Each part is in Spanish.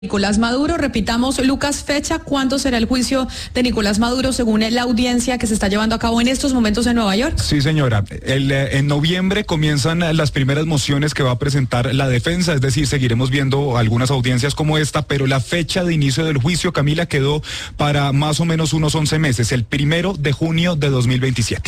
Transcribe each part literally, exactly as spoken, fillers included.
Nicolás Maduro, repitamos, Lucas, fecha, ¿cuándo será el juicio de Nicolás Maduro según la audiencia que se está llevando a cabo en estos momentos en Nueva York? Sí, señora. El, en noviembre comienzan las primeras mociones que va a presentar la defensa, es decir, seguiremos viendo algunas audiencias como esta, pero la fecha de inicio del juicio, Camila, quedó para más o menos unos once meses, el primero de junio de dos mil veintisiete.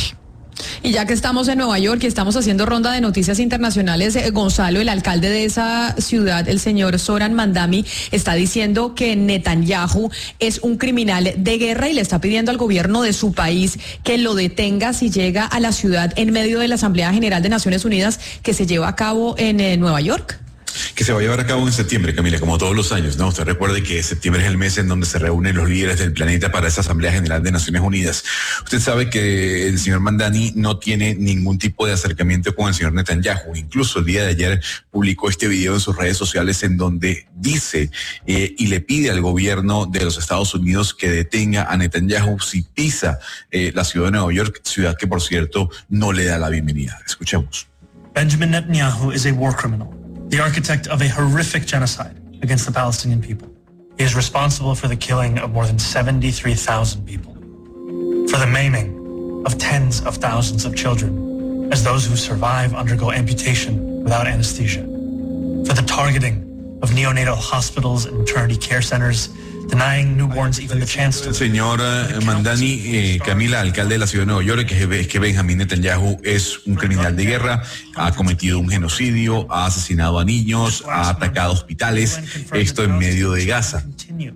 Y ya que estamos en Nueva York y estamos haciendo ronda de noticias internacionales, eh, Gonzalo, el alcalde de esa ciudad, el señor Zoran Mandami, está diciendo que Netanyahu es un criminal de guerra y le está pidiendo al gobierno de su país que lo detenga si llega a la ciudad en medio de la Asamblea General de Naciones Unidas que se lleva a cabo en eh, Nueva York. Que se va a llevar a cabo en septiembre, Camila, como todos los años, ¿no? Usted recuerde que septiembre es el mes en donde se reúnen los líderes del planeta para esa Asamblea General de Naciones Unidas. Usted sabe que el señor Mandani no tiene ningún tipo de acercamiento con el señor Netanyahu. Incluso el día de ayer publicó este video en sus redes sociales en donde dice eh, y le pide al gobierno de los Estados Unidos que detenga a Netanyahu si pisa eh, la ciudad de Nueva York, ciudad que, por cierto, no le da la bienvenida. Escuchemos. Benjamin Netanyahu is a war criminal, the architect of a horrific genocide against the Palestinian people. He is responsible for the killing of more than seventy-three thousand people, for the maiming of tens of thousands of children as those who survive undergo amputation without anesthesia, for the targeting of neonatal hospitals and maternity care centers, denying newborns even the chance to... El señor Mandani, eh, Camila, alcalde de la ciudad de Nueva York, que es que Benjamin Netanyahu es un criminal de guerra, ha cometido un genocidio, ha asesinado a niños, ha atacado hospitales, esto en medio de Gaza,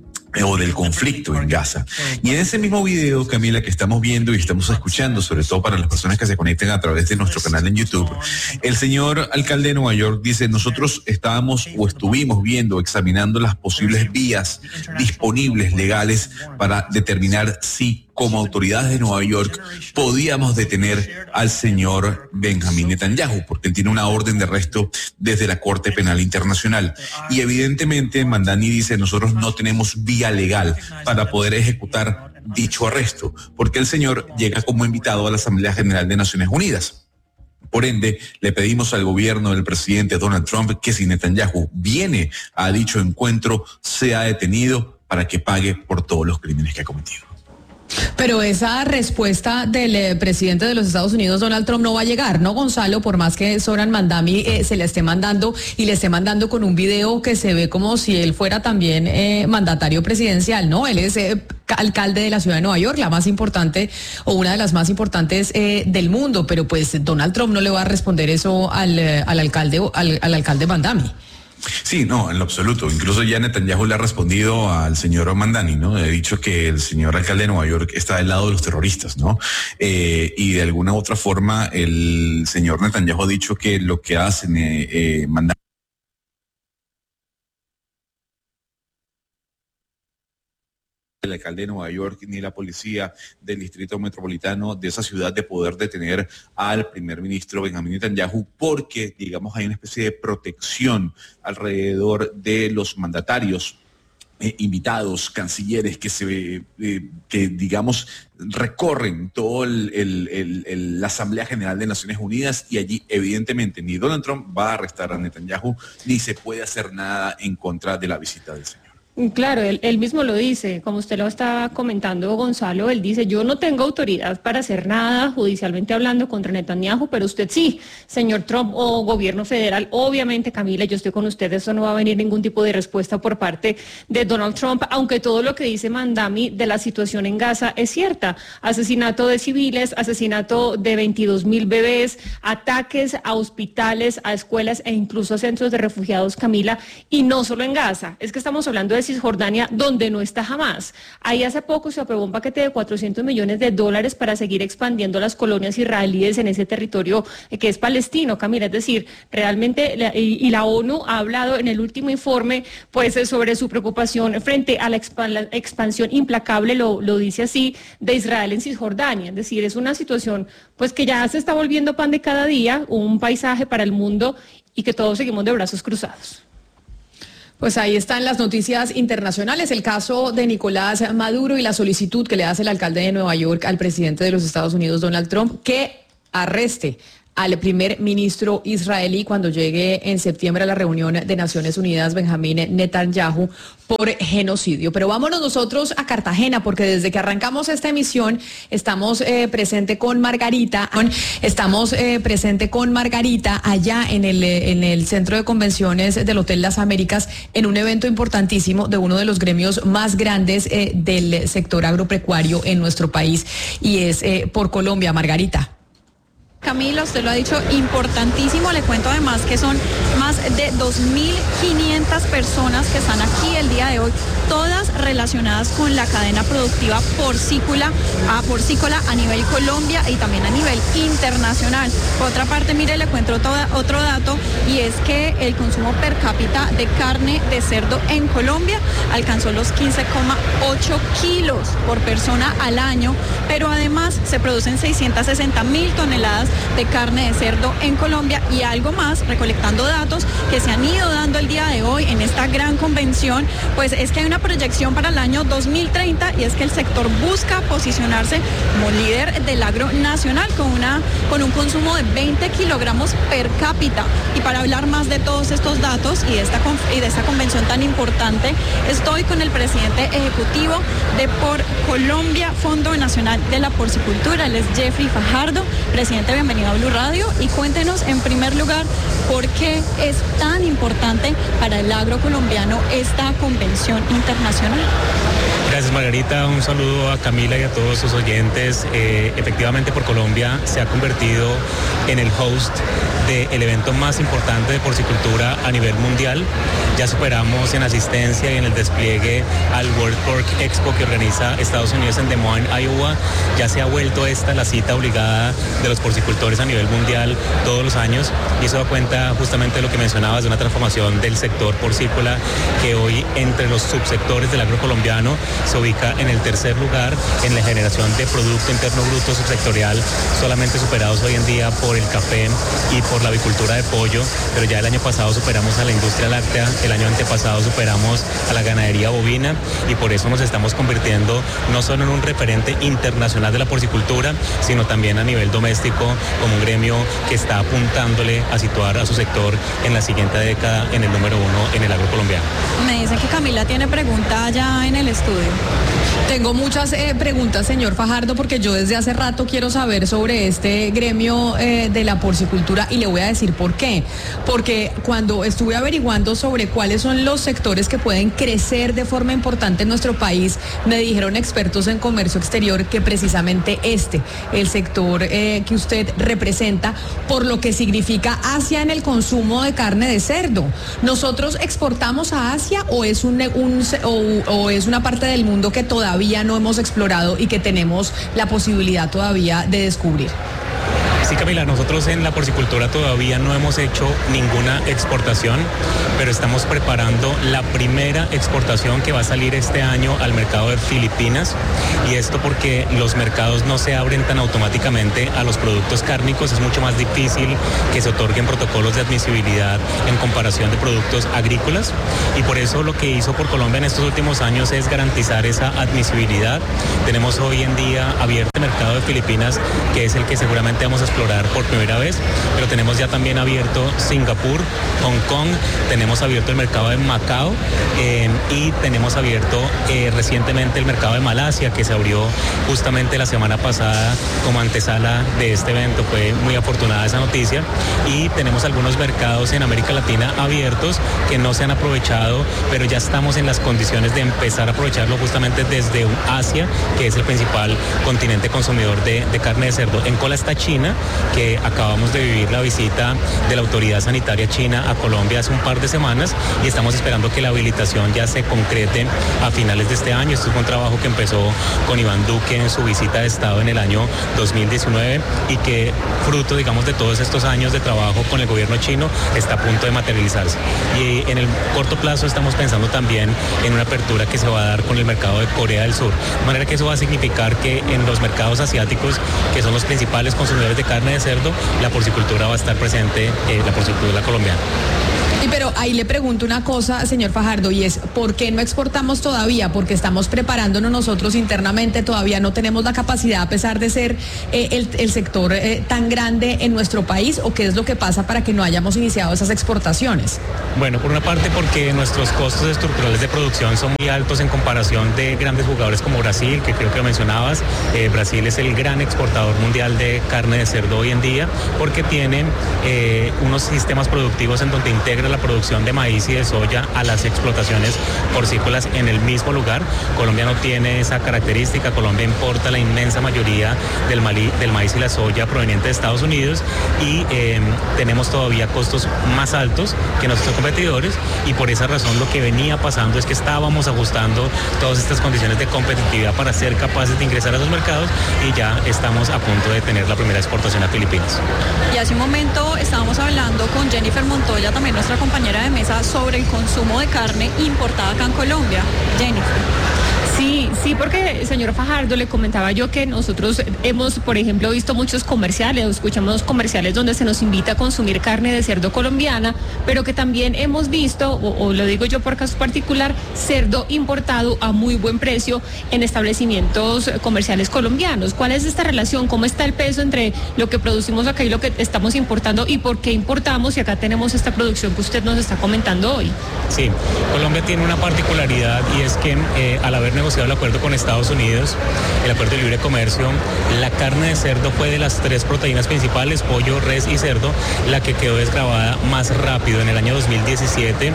o del conflicto en Gaza. Y en ese mismo video, Camila, que estamos viendo y estamos escuchando, sobre todo para las personas que se conecten a través de nuestro canal en YouTube, el señor alcalde de Nueva York dice: nosotros estábamos o estuvimos viendo, examinando las posibles vías disponibles legales para determinar si como autoridades de Nueva York podíamos detener al señor Benjamin Netanyahu, porque él tiene una orden de arresto desde la Corte Penal Internacional. Y evidentemente Mandani dice: nosotros no tenemos vía legal para poder ejecutar dicho arresto, porque el señor llega como invitado a la Asamblea General de Naciones Unidas. Por ende, le pedimos al gobierno del presidente Donald Trump que si Netanyahu viene a dicho encuentro, sea detenido para que pague por todos los crímenes que ha cometido. Pero esa respuesta del eh, presidente de los Estados Unidos, Donald Trump, no va a llegar, ¿no, Gonzalo? Por más que Zoran Mandami eh, se le esté mandando y le esté mandando con un video que se ve como si él fuera también eh, mandatario presidencial, ¿no? Él es eh, alcalde de la ciudad de Nueva York, la más importante o una de las más importantes eh, del mundo, pero pues Donald Trump no le va a responder eso al, eh, al alcalde al, al alcalde Mandami. Sí, no, en lo absoluto. Incluso ya Netanyahu le ha respondido al señor Mandani, ¿no? He dicho que el señor alcalde de Nueva York está del lado de los terroristas, ¿no? Eh, y de alguna u otra forma el señor Netanyahu ha dicho que lo que hacen eh, eh, Mandani el alcalde de Nueva York ni la policía del distrito metropolitano de esa ciudad de poder detener al primer ministro Benjamin Netanyahu, porque, digamos, hay una especie de protección alrededor de los mandatarios, eh, invitados, cancilleres que se, eh, que digamos, recorren todo el, el, el, el, la Asamblea General de Naciones Unidas, y allí evidentemente ni Donald Trump va a arrestar a Netanyahu ni se puede hacer nada en contra de la visita del señor. Claro, él, él mismo lo dice, como usted lo está comentando, Gonzalo, él dice: yo no tengo autoridad para hacer nada judicialmente hablando contra Netanyahu, pero usted sí, señor Trump o gobierno federal. Obviamente, Camila, yo estoy con usted, eso no va a venir ningún tipo de respuesta por parte de Donald Trump, aunque todo lo que dice Mandami de la situación en Gaza es cierta: asesinato de civiles, asesinato de veintidós mil bebés, ataques a hospitales, a escuelas e incluso a centros de refugiados, Camila, y no solo en Gaza, es que estamos hablando de Cisjordania, donde no está Hamas. Ahí hace poco se aprobó un paquete de cuatrocientos millones de dólares para seguir expandiendo las colonias israelíes en ese territorio que es palestino, Camila. Es decir, realmente, y la ONU ha hablado en el último informe, pues, sobre su preocupación frente a la expansión implacable, lo, lo dice así, de Israel en Cisjordania. Es decir, es una situación, pues, que ya se está volviendo pan de cada día, un paisaje para el mundo, y que todos seguimos de brazos cruzados. Pues ahí están las noticias internacionales, el caso de Nicolás Maduro y la solicitud que le hace el alcalde de Nueva York al presidente de los Estados Unidos, Donald Trump, que arreste al primer ministro israelí cuando llegue en septiembre a la reunión de Naciones Unidas, Benjamín Netanyahu, por genocidio. Pero vámonos nosotros a Cartagena, porque desde que arrancamos esta emisión estamos eh, presente con Margarita, estamos eh, presente con Margarita allá en el, en el Centro de Convenciones del Hotel Las Américas, en un evento importantísimo de uno de los gremios más grandes eh, del sector agropecuario en nuestro país, y es eh, por Colombia. Margarita. Camila, usted lo ha dicho, importantísimo. Le cuento además que son más de dos mil quinientas personas que están aquí el día de hoy, todas relacionadas con la cadena productiva porcícola a porcícola a nivel Colombia y también a nivel internacional. Por otra parte, mire, le cuento toda, otro dato, y es que el consumo per cápita de carne de cerdo en Colombia alcanzó los quince coma ocho kilos por persona al año, pero además se producen seiscientas sesenta mil toneladas de carne de cerdo en Colombia. Y algo más, recolectando datos que se han ido dando el día de hoy en esta gran convención, pues es que hay una proyección para el año dos mil treinta, y es que el sector busca posicionarse como líder del agro nacional con, una, con un consumo de veinte kilogramos per cápita. Y para hablar más de todos estos datos y de esta, y de esta convención tan importante, estoy con el presidente ejecutivo de Por Colombia, Fondo Nacional de la Porcicultura. Él es Jeffrey Fajardo. Presidente, bienvenido a Blue Radio, y cuéntenos en primer lugar por qué es tan importante para el agro colombiano esta convención internacional. Gracias, Margarita, un saludo a Camila y a todos sus oyentes. Eh, efectivamente, Por Colombia se ha convertido en el host del evento más importante de porcicultura a nivel mundial. Ya superamos en asistencia y en el despliegue al World Pork Expo que organiza Estados Unidos en Des Moines, Iowa. Ya se ha vuelto esta la cita obligada de los porcicultores a nivel mundial todos los años, y eso da cuenta justamente de lo que mencionabas, de una transformación del sector porcícola que hoy, entre los subsectores del agro colombiano, se ubica en el tercer lugar en la generación de Producto Interno Bruto subsectorial, solamente superados hoy en día por el café y por la avicultura de pollo, pero ya el año pasado superamos a la industria láctea, el año antepasado superamos a la ganadería bovina, y por eso nos estamos convirtiendo no solo en un referente internacional de la porcicultura, sino también a nivel doméstico como un gremio que está apuntándole a situar a su sector en la siguiente década en el número uno en el agro colombiano. Me dicen que Camila tiene pregunta ya en el estudio. Tengo muchas eh, preguntas, señor Fajardo, porque yo desde hace rato quiero saber sobre este gremio eh, de la porcicultura, y le voy a decir por qué. Porque cuando estuve averiguando sobre cuáles son los sectores que pueden crecer de forma importante en nuestro país, me dijeron expertos en comercio exterior que precisamente este, el sector eh, que usted representa, por lo que significa Asia en el consumo de carne de cerdo. ¿Nosotros exportamos a Asia o es, un, un, o, o es una parte del mundo que todavía no hemos explorado y que tenemos la posibilidad todavía de descubrir? Sí, Camila, nosotros en la porcicultura todavía no hemos hecho ninguna exportación, pero estamos preparando la primera exportación que va a salir este año al mercado de Filipinas, y esto porque los mercados no se abren tan automáticamente a los productos cárnicos. Es mucho más difícil que se otorguen protocolos de admisibilidad en comparación de productos agrícolas, y por eso lo que hizo Por Colombia en estos últimos años es garantizar esa admisibilidad. Tenemos hoy en día abierto el mercado de Filipinas, que es el que seguramente vamos a explorar por primera vez, pero tenemos ya también abierto Singapur, Hong Kong, tenemos abierto el mercado de Macao eh, y tenemos abierto eh, recientemente el mercado de Malasia, que se abrió justamente la semana pasada como antesala de este evento. Fue muy afortunada esa noticia, y tenemos algunos mercados en América Latina abiertos que no se han aprovechado, pero ya estamos en las condiciones de empezar a aprovecharlo justamente desde Asia, que es el principal continente consumidor de, de carne de cerdo. En cola está China, que acabamos de vivir la visita de la autoridad sanitaria china a Colombia hace un par de semanas, y estamos esperando que la habilitación ya se concrete a finales de este año. Esto es un trabajo que empezó con Iván Duque en su visita de Estado en el año dos mil diecinueve, y que fruto, digamos, de todos estos años de trabajo con el gobierno chino está a punto de materializarse. Y en el corto plazo estamos pensando también en una apertura que se va a dar con el mercado de Corea del Sur, de manera que eso va a significar que en los mercados asiáticos, que son los principales consumidores de carne de cerdo, la porcicultura va a estar presente, eh, la porcicultura colombiana. Sí, pero ahí le pregunto una cosa, señor Fajardo, y es, ¿por qué no exportamos todavía? Porque estamos preparándonos nosotros internamente, todavía no tenemos la capacidad, a pesar de ser eh, el, el sector eh, tan grande en nuestro país, ¿o qué es lo que pasa para que no hayamos iniciado esas exportaciones? Bueno, por una parte porque nuestros costos estructurales de producción son muy altos en comparación de grandes jugadores como Brasil, que creo que lo mencionabas. Eh, Brasil es el gran exportador mundial de carne de cerdo hoy en día, porque tiene eh, unos sistemas productivos en donde integra la producción de maíz y de soya a las explotaciones porcícolas en el mismo lugar. Colombia no tiene esa característica. Colombia importa la inmensa mayoría del, malí, del maíz y la soya proveniente de Estados Unidos y eh, tenemos todavía costos más altos que nuestros competidores, y por esa razón lo que venía pasando es que estábamos ajustando todas estas condiciones de competitividad para ser capaces de ingresar a esos mercados, y ya estamos a punto de tener la primera exportación a Filipinas. Y hace un momento estábamos hablando con Jennifer Montoya, también nuestra compañera de mesa, sobre el consumo de carne importada acá en Colombia. Jennifer. Sí, sí, porque, señor Fajardo, le comentaba yo que nosotros hemos, por ejemplo, visto muchos comerciales, o escuchamos comerciales donde se nos invita a consumir carne de cerdo colombiana, pero que también hemos visto, o, o lo digo yo por caso particular, cerdo importado a muy buen precio en establecimientos comerciales colombianos. ¿Cuál es esta relación? ¿Cómo está el peso entre lo que producimos acá y lo que estamos importando? ¿Y por qué importamos si acá tenemos esta producción que usted nos está comentando hoy? Sí, Colombia tiene una particularidad, y es que eh, al haber negociado el acuerdo con Estados Unidos, el acuerdo de libre comercio, la carne de cerdo fue de las tres proteínas principales, pollo, res y cerdo, la que quedó desgravada más rápido. En el año dos mil diecisiete,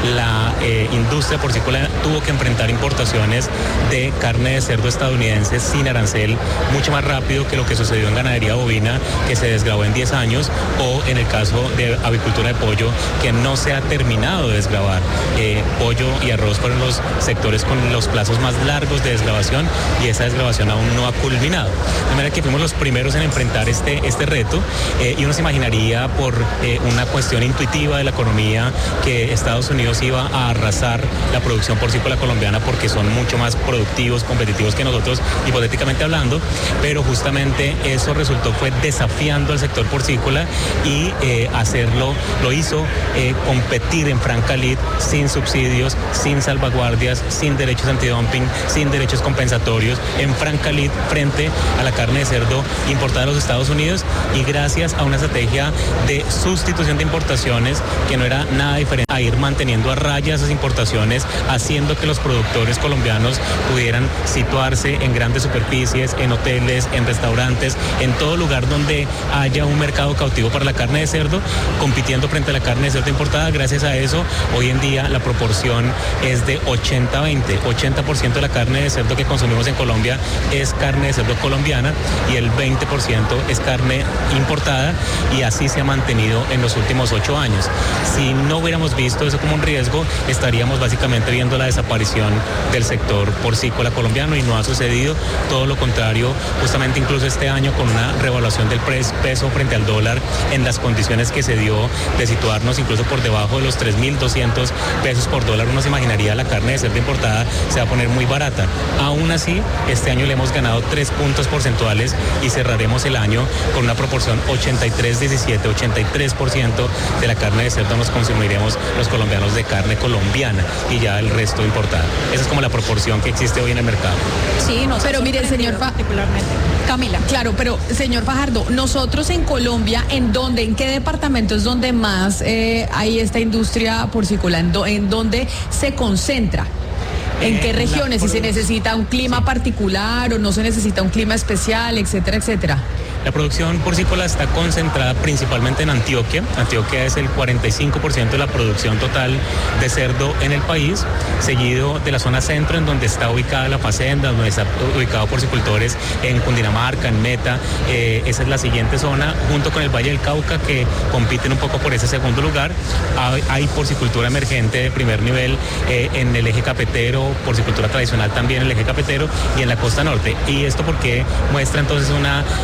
la eh, industria porcícola tuvo que enfrentar importaciones de carne de cerdo estadounidense sin arancel mucho más rápido que lo que sucedió en ganadería bovina, que se desgravó en diez años, o en el caso de avicultura de pollo, que no se ha terminado de desgravar. Eh, pollo y arroz fueron los sectores con los plazos más largos de desgravación, y esa desgravación aún no ha culminado. De manera que fuimos los primeros en enfrentar este, este reto, eh, y uno se imaginaría por eh, una cuestión intuitiva de la economía que Estados Unidos iba a arrasar la producción porcícola colombiana porque son mucho más productivos, competitivos que nosotros, hipotéticamente hablando, pero justamente eso resultó fue desafiando al sector porcícola, y eh, hacerlo, lo hizo eh, competir en franca lid, sin subsidios, sin salvaguardias, sin derechos antidumping, sin derechos compensatorios, en franca lid frente a la carne de cerdo importada de los Estados Unidos, y gracias a una estrategia de sustitución de importaciones que no era nada diferente a ir manteniendo a raya esas importaciones, haciendo que los productores colombianos pudieran situarse en grandes superficies, en hoteles, en restaurantes, en todo lugar donde haya un mercado cautivo para la carne de cerdo, compitiendo frente a la carne de cerdo importada. Gracias a eso, hoy en día la proporción es de ochenta veinte, ochenta por ciento de la carne de cerdo que consumimos en Colombia es carne de cerdo colombiana, y el veinte por ciento es carne importada, y así se ha mantenido en los últimos ocho años. Si no hubiéramos visto eso como un riesgo, estaríamos básicamente viendo la desaparición del sector porcícola colombiano, y no ha sucedido. Todo lo contrario, justamente incluso este año, con una revaluación del peso frente al dólar, en las condiciones que se dio de situarnos incluso por debajo de los tres mil doscientos pesos por dólar, uno se imaginaría la carne de cerdo importada se va a poner muy barata. Aún así, este año le hemos ganado tres puntos porcentuales, y cerraremos el año con una proporción ochenta y tres diecisiete, ochenta y tres por ciento de la carne de cerdo nos consumiremos los colombianos de carne colombiana, y ya el resto importada. Esa es como la proporción que existe hoy en el mercado. Sí, no, pero mire, señor Fa particularmente. Camila. Claro, pero señor Fajardo, nosotros en Colombia, ¿en dónde, en qué departamento es donde más eh, hay esta industria porcícola? ¿En, do, en dónde se concentra? ¿En qué regiones? Si se necesita un clima particular o no se necesita un clima especial, etcétera, etcétera. La producción porcícola está concentrada principalmente en Antioquia. Antioquia es el cuarenta y cinco por ciento de la producción total de cerdo en el país, seguido de la zona centro, en donde está ubicada la Facenda, donde están ubicados porcicultores en Cundinamarca, en Meta. Eh, esa es la siguiente zona, junto con el Valle del Cauca, que compiten un poco por ese segundo lugar. Hay, hay porcicultura emergente de primer nivel eh, en el eje cafetero, porcicultura tradicional también en el eje cafetero y en la costa norte. Y esto porque muestra entonces una... Eh,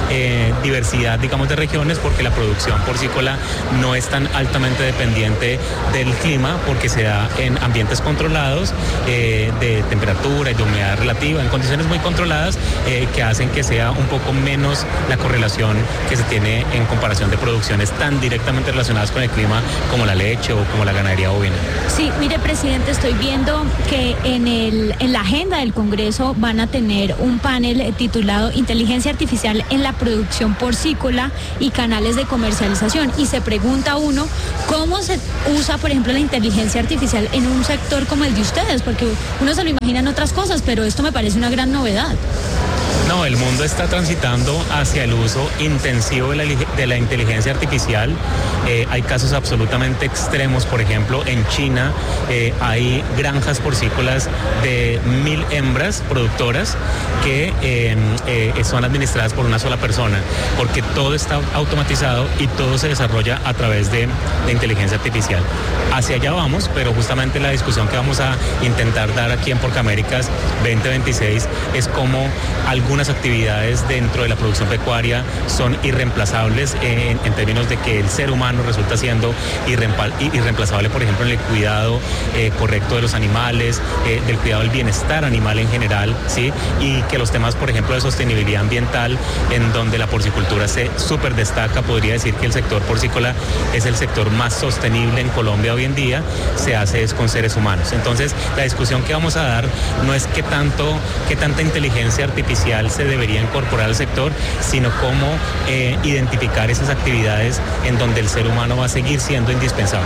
eh, diversidad, digamos, de regiones, porque la producción porcícola no es tan altamente dependiente del clima, porque se da en ambientes controlados eh, de temperatura y de humedad relativa, en condiciones muy controladas eh, que hacen que sea un poco menos la correlación que se tiene en comparación de producciones tan directamente relacionadas con el clima como la leche o como la ganadería bovina. Sí, mire, presidente, estoy viendo que en, el, en la agenda del Congreso van a tener un panel titulado Inteligencia Artificial en la producción porcícola y canales de comercialización, y se pregunta uno cómo se usa, por ejemplo, la inteligencia artificial en un sector como el de ustedes, porque uno se lo imagina en otras cosas, pero esto me parece una gran novedad. No, el mundo está transitando hacia el uso intensivo de la, de la inteligencia artificial. Eh, hay casos absolutamente extremos, por ejemplo, en China eh, hay granjas porcícolas de mil hembras productoras que eh, eh, son administradas por una sola persona, porque todo está automatizado y todo se desarrolla a través de, de inteligencia artificial. Hacia allá vamos, pero justamente la discusión que vamos a intentar dar aquí en Porcaméricas veinte veintiséis es cómo algunas actividades dentro de la producción pecuaria son irreemplazables en, en términos de que el ser humano resulta siendo irreemplazable, por ejemplo, en el cuidado eh, correcto de los animales, eh, del cuidado del bienestar animal en general, ¿sí? Y que los temas, por ejemplo, de sostenibilidad ambiental, en donde la porcicultura se súper destaca, podría decir que el sector porcícola es el sector más sostenible en Colombia hoy en día, se hace es con seres humanos. Entonces, la discusión que vamos a dar no es qué tanto, qué tanta inteligencia artificial se debería incorporar al sector, sino cómo eh, identificar esas actividades en donde el ser humano va a seguir siendo indispensable.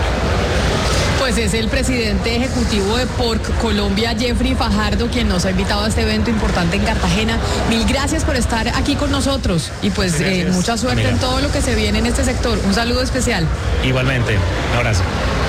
Pues es el presidente ejecutivo de Porc Colombia, Jeffrey Fajardo, quien nos ha invitado a este evento importante en Cartagena. Mil gracias por estar aquí con nosotros y pues eh, mucha suerte, amiga, en todo lo que se viene en este sector. Un saludo especial. Igualmente, un abrazo.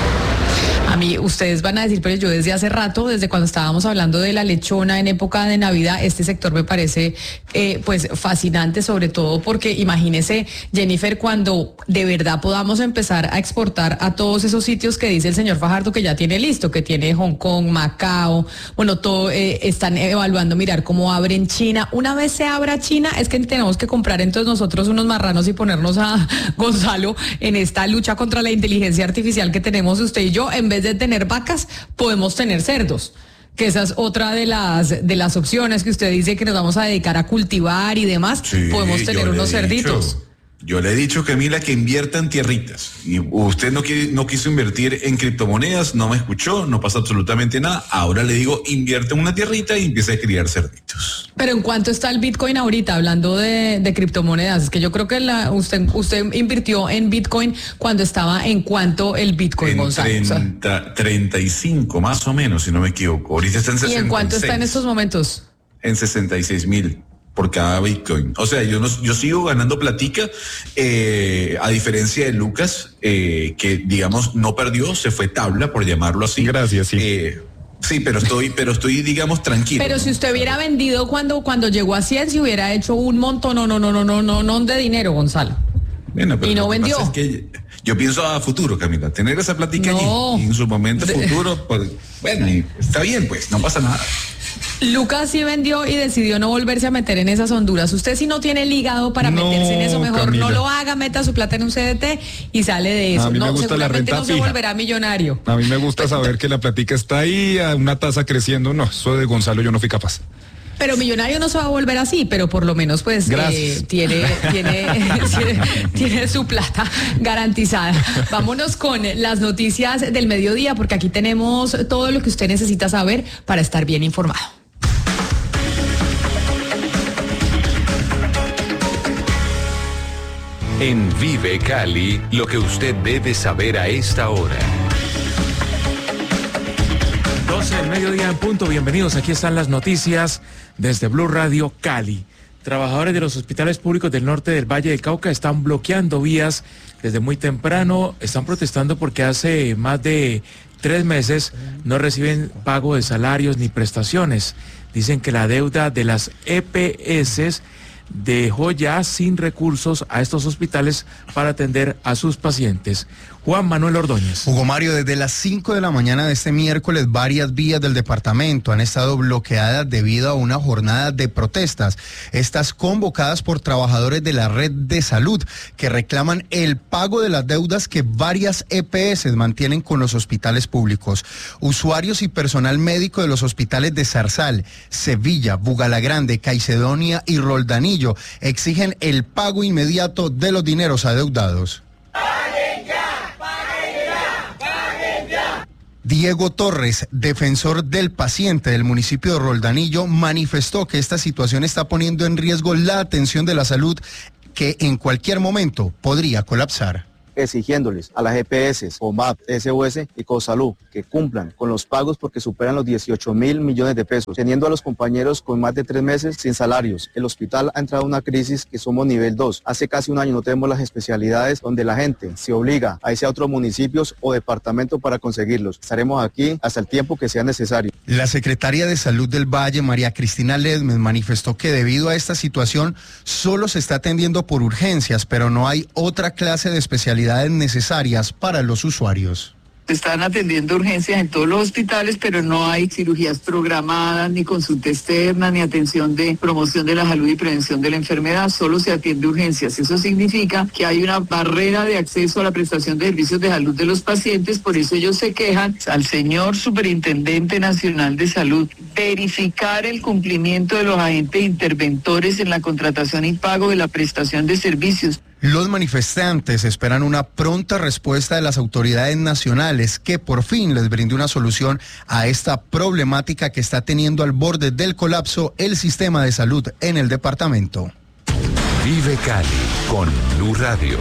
A mí, ustedes van a decir, pero yo desde hace rato, desde cuando estábamos hablando de la lechona en época de Navidad, este sector me parece eh, pues fascinante, sobre todo porque imagínese, Jennifer, cuando de verdad podamos empezar a exportar a todos esos sitios que dice el señor Fajardo que ya tiene listo, que tiene Hong Kong, Macao, bueno, todo, eh, están evaluando mirar cómo abren China. Una vez se abra China, es que tenemos que comprar entonces nosotros unos marranos y ponernos a Gonzalo en esta lucha contra la inteligencia artificial que tenemos usted y yo. En vez de tener vacas, podemos tener cerdos, que esa es otra de las de las opciones que usted dice que nos vamos a dedicar a cultivar y demás. Sí, podemos tener unos cerditos. Yo le he dicho, Camila, que invierta en tierritas. Y usted no, quiere, no quiso invertir en criptomonedas, no me escuchó, no pasa absolutamente nada. Ahora le digo, invierte en una tierrita y empieza a criar cerditos. Pero ¿en cuánto está el Bitcoin ahorita, hablando de, de criptomonedas? Es que yo creo que la, usted, usted invirtió en Bitcoin cuando estaba en cuánto el Bitcoin, en Gonzalo. treinta, treinta y cinco más o menos, si no me equivoco. Ahorita está en sesenta y seis. ¿Y en cuánto está en estos momentos? En sesenta y seis mil. Por cada Bitcoin. O sea, yo no, yo sigo ganando platica, eh, a diferencia de Lucas, eh, que digamos no perdió, se fue tabla, por llamarlo así. Gracias, sí. Eh, sí, pero estoy, pero estoy, digamos, tranquilo. Pero si usted hubiera vendido cuando, cuando llegó a cien, si hubiera hecho un montón, no, no, no, no, no, no, no de dinero, Gonzalo. Bueno, pero y no vendió. Es que yo pienso a futuro, Camila, tener esa platica no. allí, y en su momento futuro, pues, bueno, está bien, pues, no pasa nada. Lucas sí vendió y decidió no volverse a meter en esas honduras. Usted si no tiene el hígado para no, meterse en eso, mejor Camila. No lo haga, meta su plata en un C D T y sale de eso. A mí no, me gusta la renta no fija. Se volverá millonario. A mí me gusta pues, saber que la platica está ahí, a una tasa creciendo. No, eso de Gonzalo yo no fui capaz. Pero millonario no se va a volver así, pero por lo menos pues eh, tiene, tiene, tiene, tiene su plata garantizada. Vámonos con las noticias del mediodía, porque aquí tenemos todo lo que usted necesita saber para estar bien informado. En Vive Cali, lo que usted debe saber a esta hora. doce del mediodía en punto, bienvenidos, aquí están las noticias desde Blue Radio Cali. Trabajadores de los hospitales públicos del norte del Valle del Cauca están bloqueando vías desde muy temprano, están protestando porque hace más de tres meses no reciben pago de salarios ni prestaciones. Dicen que la deuda de las E P S dejó ya sin recursos a estos hospitales para atender a sus pacientes. Juan Manuel Ordóñez. Hugo Mario, desde las cinco de la mañana de este miércoles, varias vías del departamento han estado bloqueadas debido a una jornada de protestas. Estas convocadas por trabajadores de la red de salud que reclaman el pago de las deudas que varias E P S mantienen con los hospitales públicos. Usuarios y personal médico de los hospitales de Zarzal, Sevilla, Bugalagrande, Caicedonia y Roldanillo exigen el pago inmediato de los dineros adeudados. Diego Torres, defensor del paciente del municipio de Roldanillo, manifestó que esta situación está poniendo en riesgo la atención de la salud que en cualquier momento podría colapsar. Exigiéndoles a las E P S, O M A P, S U S y Cosalud que cumplan con los pagos porque superan los dieciocho mil millones de pesos, teniendo a los compañeros con más de tres meses sin salarios. El hospital ha entrado en una crisis que somos nivel dos. Hace casi un año no tenemos las especialidades donde la gente se obliga a irse a otros municipios o departamentos para conseguirlos. Estaremos aquí hasta el tiempo que sea necesario. La secretaria de Salud del Valle, María Cristina Ledmes, manifestó que debido a esta situación solo se está atendiendo por urgencias, pero no hay otra clase de especialidad necesarias para los usuarios. Se están atendiendo urgencias en todos los hospitales, pero no hay cirugías programadas, ni consulta externa, ni atención de promoción de la salud y prevención de la enfermedad, solo se atiende urgencias. Eso significa que hay una barrera de acceso a la prestación de servicios de salud de los pacientes, por eso ellos se quejan al señor Superintendente Nacional de Salud verificar el cumplimiento de los agentes interventores en la contratación y pago de la prestación de servicios. Los manifestantes esperan una pronta respuesta de las autoridades nacionales que por fin les brinde una solución a esta problemática que está teniendo al borde del colapso el sistema de salud en el departamento. Vive Cali con Blue Radio.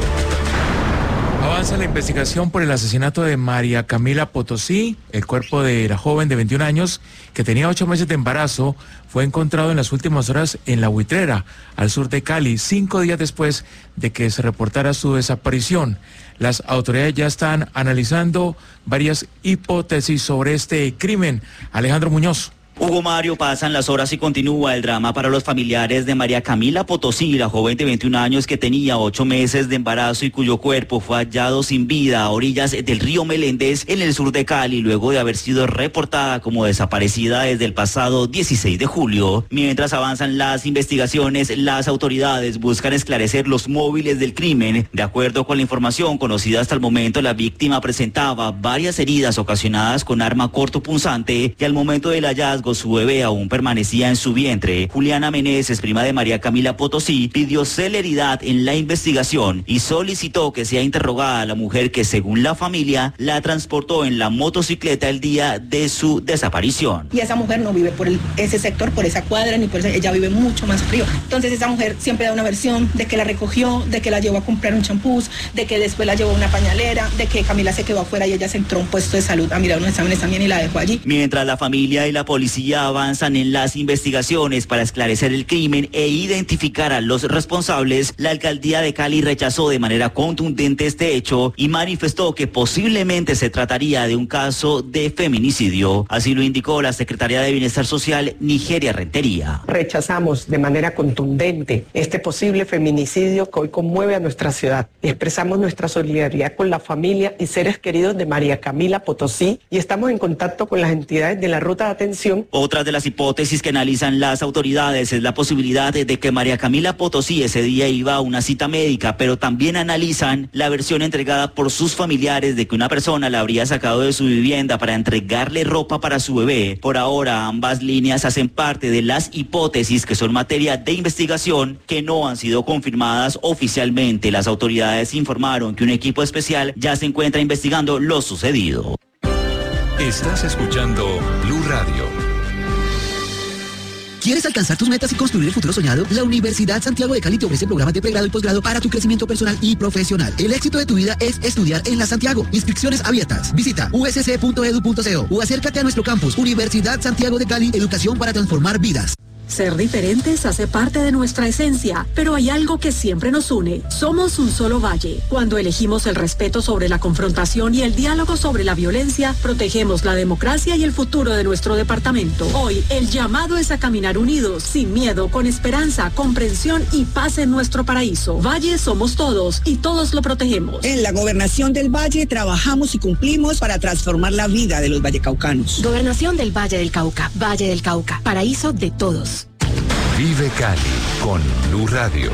Avanza la investigación por el asesinato de María Camila Potosí. El cuerpo de la joven de veintiún años, que tenía ocho meses de embarazo, fue encontrado en las últimas horas en La Buitrera, al sur de Cali, cinco días después de que se reportara su desaparición. Las autoridades ya están analizando varias hipótesis sobre este crimen. Alejandro Muñoz. Hugo Mario, pasan las horas y continúa el drama para los familiares de María Camila Potosí, la joven de veintiún años que tenía ocho meses de embarazo y cuyo cuerpo fue hallado sin vida a orillas del río Meléndez en el sur de Cali, luego de haber sido reportada como desaparecida desde el pasado dieciséis de julio. Mientras avanzan las investigaciones, las autoridades buscan esclarecer los móviles del crimen. De acuerdo con la información conocida hasta el momento, la víctima presentaba varias heridas ocasionadas con arma cortopunzante y al momento del hallazgo su bebé aún permanecía en su vientre. Juliana Meneses, prima de María Camila Potosí, pidió celeridad en la investigación y solicitó que sea interrogada a la mujer que, según la familia, la transportó en la motocicleta el día de su desaparición. Y esa mujer no vive por el, ese sector, por esa cuadra, ni por esa, ella vive mucho más frío. Entonces esa mujer siempre da una versión de que la recogió, de que la llevó a comprar un champús, de que después la llevó a una pañalera, de que Camila se quedó afuera y ella se entró a un puesto de salud a mirar unos exámenes también y la dejó allí. Mientras la familia y la policía avanzan en las investigaciones para esclarecer el crimen e identificar a los responsables, la alcaldía de Cali rechazó de manera contundente este hecho y manifestó que posiblemente se trataría de un caso de feminicidio. Así lo indicó la secretaria de Bienestar Social, Nigeria Rentería. Rechazamos de manera contundente este posible feminicidio que hoy conmueve a nuestra ciudad. Expresamos nuestra solidaridad con la familia y seres queridos de María Camila Potosí y estamos en contacto con las entidades de la ruta de atención. Otra de las hipótesis que analizan las autoridades es la posibilidad de que María Camila Potosí ese día iba a una cita médica, pero también analizan la versión entregada por sus familiares de que una persona la habría sacado de su vivienda para entregarle ropa para su bebé. Por ahora, ambas líneas hacen parte de las hipótesis que son materia de investigación que no han sido confirmadas oficialmente. Las autoridades informaron que un equipo especial ya se encuentra investigando lo sucedido. Estás escuchando Blue Radio. ¿Quieres alcanzar tus metas y construir el futuro soñado? La Universidad Santiago de Cali te ofrece programas de pregrado y posgrado para tu crecimiento personal y profesional. El éxito de tu vida es estudiar en la Santiago. Inscripciones abiertas. Visita u s c punto e d u punto co o acércate a nuestro campus. Universidad Santiago de Cali, educación para transformar vidas. Ser diferentes hace parte de nuestra esencia, pero hay algo que siempre nos une. Somos un solo valle. Cuando elegimos el respeto sobre la confrontación y el diálogo sobre la violencia, protegemos la democracia y el futuro de nuestro departamento. Hoy, el llamado es a caminar unidos, sin miedo, con esperanza, comprensión y paz en nuestro paraíso. Valle somos todos y todos lo protegemos. En la Gobernación del Valle trabajamos y cumplimos para transformar la vida de los vallecaucanos. Gobernación del Valle del Cauca. Valle del Cauca. Paraíso de todos. Vive Cali con Blue Radio.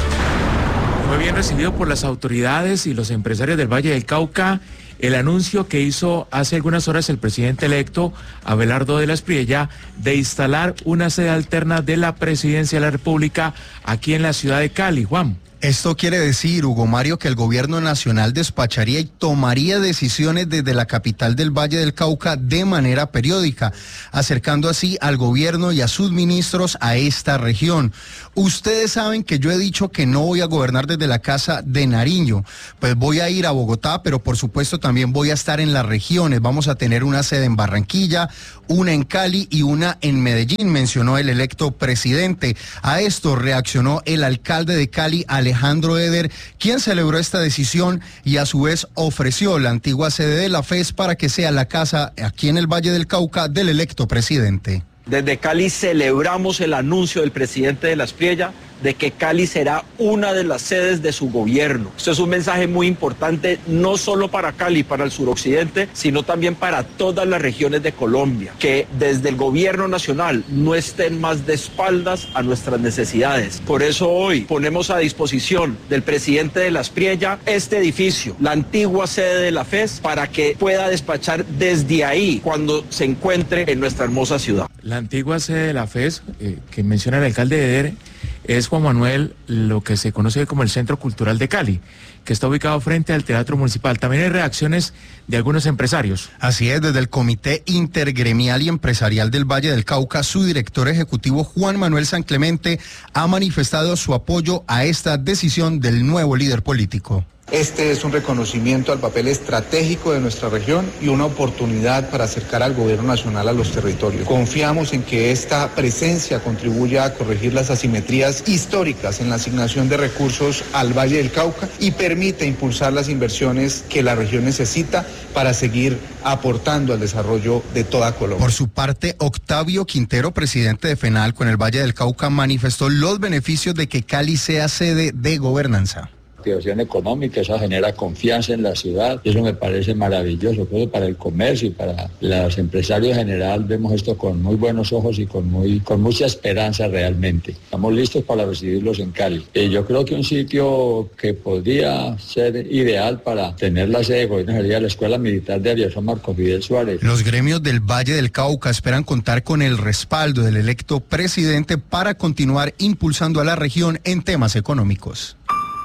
Fue bien recibido por las autoridades y los empresarios del Valle del Cauca el anuncio que hizo hace algunas horas el presidente electo Abelardo de la Espriella de instalar una sede alterna de la Presidencia de la República aquí en la ciudad de Cali. Juan. Esto quiere decir, Hugo Mario, que el gobierno nacional despacharía y tomaría decisiones desde la capital del Valle del Cauca de manera periódica, acercando así al gobierno y a sus ministros a esta región. Ustedes saben que yo he dicho que no voy a gobernar desde la Casa de Nariño, pues voy a ir a Bogotá, pero por supuesto también voy a estar en las regiones. Vamos a tener una sede en Barranquilla, una en Cali y una en Medellín, mencionó el electo presidente. A esto reaccionó el alcalde de Cali, Alejandro Eder, quien celebró esta decisión y a su vez ofreció la antigua sede de la F E S para que sea la casa aquí en el Valle del Cauca del electo presidente. Desde Cali celebramos el anuncio del presidente de la Espriella de que Cali será una de las sedes de su gobierno. Esto es un mensaje muy importante, no solo para Cali, para el suroccidente, sino también para todas las regiones de Colombia, que desde el gobierno nacional no estén más de espaldas a nuestras necesidades. Por eso hoy ponemos a disposición del presidente de la Espriella este edificio, la antigua sede de la F E S, para que pueda despachar desde ahí cuando se encuentre en nuestra hermosa ciudad. La antigua sede de la F E S, eh, que menciona el alcalde de Eder, es, Juan Manuel, lo que se conoce como el Centro Cultural de Cali, que está ubicado frente al Teatro Municipal. También hay reacciones de algunos empresarios. Así es, desde el Comité Intergremial y Empresarial del Valle del Cauca, su director ejecutivo Juan Manuel San Clemente ha manifestado su apoyo a esta decisión del nuevo líder político. Este es un reconocimiento al papel estratégico de nuestra región y una oportunidad para acercar al gobierno nacional a los territorios. Confiamos en que esta presencia contribuya a corregir las asimetrías históricas en la asignación de recursos al Valle del Cauca y permite impulsar las inversiones que la región necesita para seguir aportando al desarrollo de toda Colombia. Por su parte, Octavio Quintero, presidente de FENALCO en el Valle del Cauca, manifestó los beneficios de que Cali sea sede de gobernanza. Activación económica, eso genera confianza en la ciudad, eso me parece maravilloso, pero para el comercio y para los empresarios en general vemos esto con muy buenos ojos y con muy con mucha esperanza realmente. Estamos listos para recibirlos en Cali. Eh, yo creo que un sitio que podría ser ideal para tener la sede de gobierno sería la Escuela Militar de Aviación Marco Fidel Suárez. Los gremios del Valle del Cauca esperan contar con el respaldo del electo presidente para continuar impulsando a la región en temas económicos.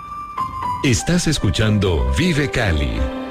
Estás escuchando Vive Cali.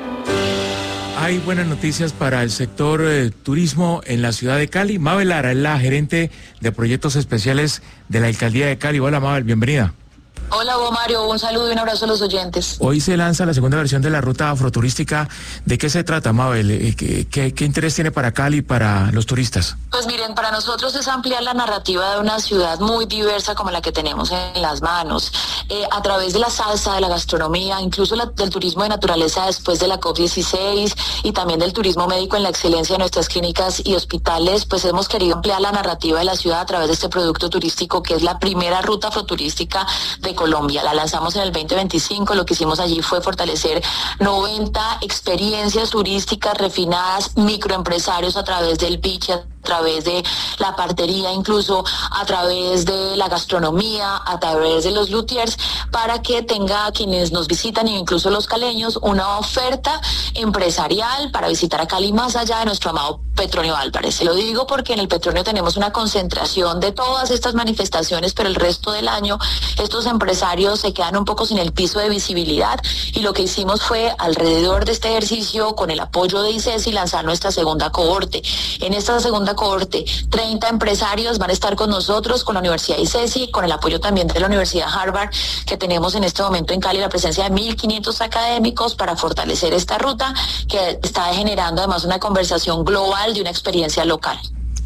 Hay buenas noticias para el sector eh, turismo en la ciudad de Cali. Mabel Lara es la gerente de proyectos especiales de la alcaldía de Cali. Hola Mabel, bienvenida. Hola, Hugo Mario, un saludo y un abrazo a los oyentes. Hoy se lanza la segunda versión de la ruta afroturística. ¿De qué se trata, Mabel? ¿Qué, qué, qué interés tiene para Cali y para los turistas? Pues miren, para nosotros es ampliar la narrativa de una ciudad muy diversa como la que tenemos en las manos, eh, a través de la salsa, de la gastronomía, incluso la, del turismo de naturaleza después de la COP dieciséis y también del turismo médico en la excelencia de nuestras clínicas y hospitales, pues hemos querido ampliar la narrativa de la ciudad a través de este producto turístico que es la primera ruta afroturística de Colombia. La lanzamos en el veinte veinticinco, lo que hicimos allí fue fortalecer noventa experiencias turísticas refinadas, microempresarios a través del beach, a través de la partería, incluso a través de la gastronomía, a través de los luthiers, para que tenga quienes nos visitan e incluso los caleños una oferta empresarial para visitar a Cali más allá de nuestro amado Petronio Álvarez. Se lo digo porque en el Petronio tenemos una concentración de todas estas manifestaciones, pero el resto del año estos empresarios se quedan un poco sin el piso de visibilidad y lo que hicimos fue alrededor de este ejercicio, con el apoyo de ICESI, lanzar nuestra segunda cohorte. En esta segunda cohorte, treinta empresarios van a estar con nosotros, con la Universidad ICESI, con el apoyo también de la Universidad Harvard, que tenemos en este momento en Cali la presencia de mil quinientos académicos para fortalecer esta ruta que está generando además una conversación global de una experiencia local.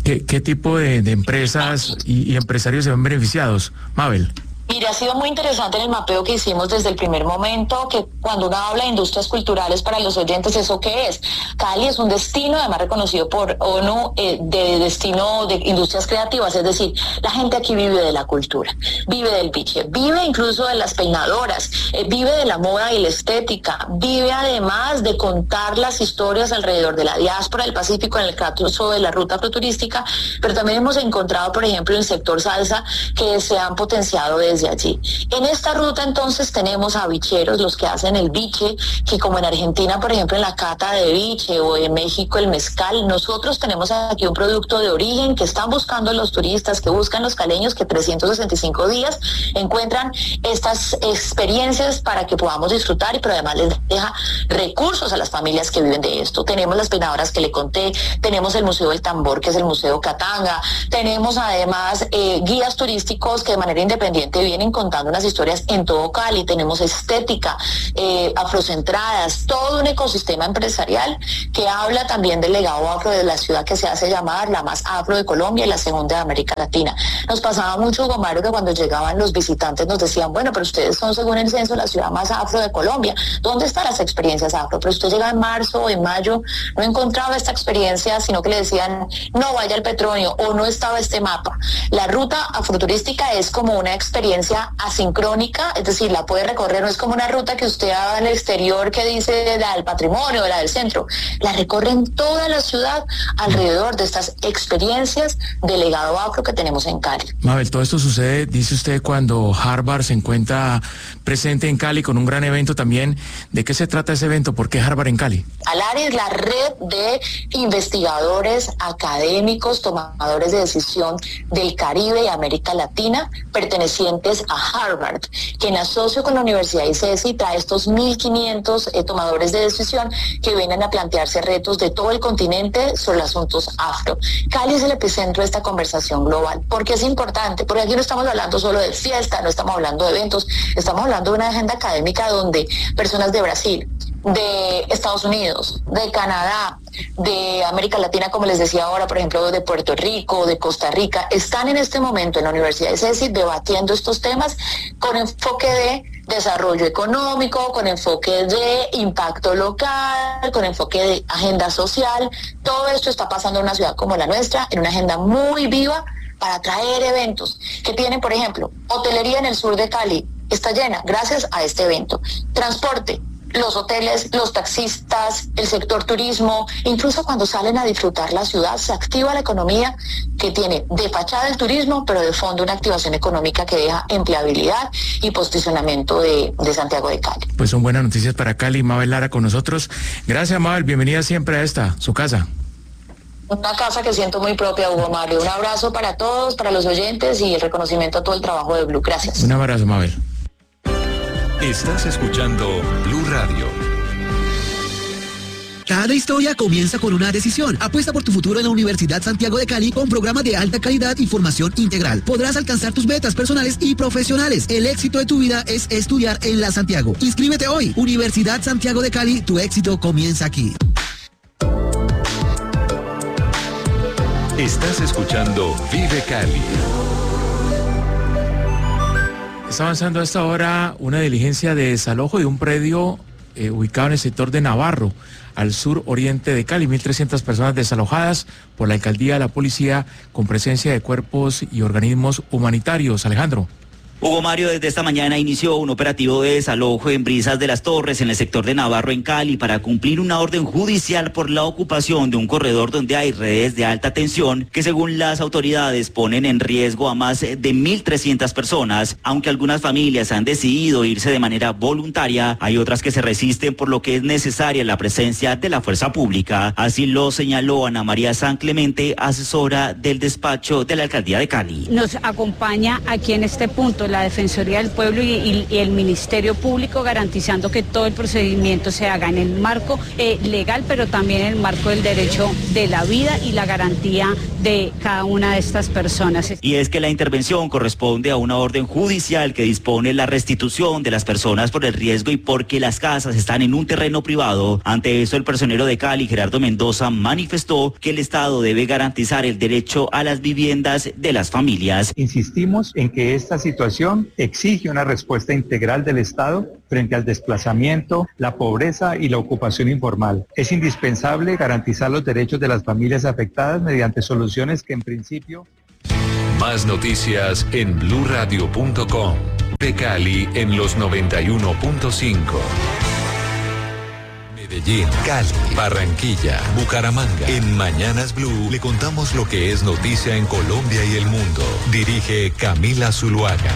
¿Qué, qué tipo de, de empresas y, y empresarios se ven beneficiados? Mabel. Mira, ha sido muy interesante en el mapeo que hicimos desde el primer momento, que cuando uno habla de industrias culturales para los oyentes, ¿eso qué es? Cali es un destino, además reconocido por ONU, eh, de destino de industrias creativas, es decir, la gente aquí vive de la cultura, vive del biche, vive incluso de las peinadoras, eh, vive de la moda y la estética, vive además de contar las historias alrededor de la diáspora del Pacífico en el caso de la ruta afroturística, pero también hemos encontrado, por ejemplo, en el sector salsa, que se han potenciado de desde allí. En esta ruta entonces tenemos a bicheros, los que hacen el biche, que como en Argentina, por ejemplo, en la cata de biche, o en México el mezcal, nosotros tenemos aquí un producto de origen que están buscando los turistas, que buscan los caleños, que trescientos sesenta y cinco días encuentran estas experiencias para que podamos disfrutar, y pero además les deja recursos a las familias que viven de esto. Tenemos las peinadoras que le conté, tenemos el Museo del Tambor, que es el Museo Katanga, tenemos además eh, guías turísticos que de manera independiente vienen contando unas historias en todo Cali, tenemos estética, eh, afrocentradas, todo un ecosistema empresarial que habla también del legado afro de la ciudad, que se hace llamar la más afro de Colombia y la segunda de América Latina. Nos pasaba mucho, Hugo Mario, que cuando llegaban los visitantes nos decían, bueno, pero ustedes son, según el censo, la ciudad más afro de Colombia, ¿dónde están las experiencias afro? Pero usted llega en marzo o en mayo, no encontraba esta experiencia, sino que le decían, no vaya al Petronio, o no estaba este mapa. La ruta afroturística es como una experiencia asincrónica, es decir, la puede recorrer, no es como una ruta que usted haga en el exterior que dice la del patrimonio, la del centro, la recorren toda la ciudad alrededor de estas experiencias de legado afro que tenemos en Cali. Mabel, todo esto sucede, dice usted, cuando Harvard se encuentra presente en Cali con un gran evento también. ¿De qué se trata ese evento? ¿Por qué Harvard en Cali? Alaris es la red de investigadores, académicos, tomadores de decisión del Caribe y América Latina, pertenecientes a Harvard, quien asocio con la Universidad I C E S I trae estos mil quinientos eh, tomadores de decisión que vienen a plantearse retos de todo el continente sobre asuntos afro. Cali es el epicentro de esta conversación global. ¿Por qué es importante? Porque aquí no estamos hablando solo de fiesta, no estamos hablando de eventos, estamos hablando de una agenda académica donde personas de Brasil, de Estados Unidos, de Canadá, de América Latina, como les decía ahora, por ejemplo, de Puerto Rico, de Costa Rica, están en este momento en la Universidad de I C E S I debatiendo estos temas con enfoque de desarrollo económico, con enfoque de impacto local, con enfoque de agenda social. Todo esto está pasando en una ciudad como la nuestra, en una agenda muy viva para traer eventos que tienen, por ejemplo, hotelería en el sur de Cali, está llena gracias a este evento. Transporte, los hoteles, los taxistas, el sector turismo, incluso cuando salen a disfrutar la ciudad, se activa la economía que tiene de fachada el turismo, pero de fondo una activación económica que deja empleabilidad y posicionamiento de, de Santiago de Cali. Pues son buenas noticias para Cali. Mabel Lara con nosotros. Gracias, Mabel. Bienvenida siempre a esta, su casa. Una casa que siento muy propia, Hugo Mario. Un abrazo para todos, para los oyentes, y el reconocimiento a todo el trabajo de Blue. Gracias. Un abrazo, Mabel. Estás escuchando Blue Radio. Cada historia comienza con una decisión. Apuesta por tu futuro en la Universidad Santiago de Cali con programas de alta calidad y formación integral. Podrás alcanzar tus metas personales y profesionales. El éxito de tu vida es estudiar en la Santiago. Inscríbete hoy. Universidad Santiago de Cali, tu éxito comienza aquí. Estás escuchando Vive Cali. Está avanzando a esta hora una diligencia de desalojo de un predio eh, ubicado en el sector de Navarro, al sur oriente de Cali. mil trescientas personas desalojadas por la alcaldía, la policía, con presencia de cuerpos y organismos humanitarios. Alejandro. Hugo Mario, desde esta mañana inició un operativo de desalojo en Brisas de las Torres, en el sector de Navarro, en Cali, para cumplir una orden judicial por la ocupación de un corredor donde hay redes de alta tensión que, según las autoridades, ponen en riesgo a más de mil trescientas personas. Aunque algunas familias han decidido irse de manera voluntaria, hay otras que se resisten, por lo que es necesaria la presencia de la fuerza pública. Así lo señaló Ana María San Clemente, asesora del despacho de la alcaldía de Cali. Nos acompaña aquí en este punto la Defensoría del Pueblo y, y, y el Ministerio Público, garantizando que todo el procedimiento se haga en el marco eh, legal, pero también en el marco del derecho de la vida y la garantía de cada una de estas personas. Y es que la intervención corresponde a una orden judicial que dispone la restitución de las personas por el riesgo y porque las casas están en un terreno privado. Ante eso, el personero de Cali, Gerardo Mendoza, manifestó que el Estado debe garantizar el derecho a las viviendas de las familias. Insistimos en que esta situación exige una respuesta integral del Estado frente al desplazamiento, la pobreza y la ocupación informal. Es indispensable garantizar los derechos de las familias afectadas mediante soluciones que en principio... Más noticias en blue radio punto com. De Cali en los noventa y uno punto cinco. Medellín, Cali, Barranquilla, Bucaramanga. En Mañanas Blue le contamos lo que es noticia en Colombia y el mundo. Dirige Camila Zuluaga.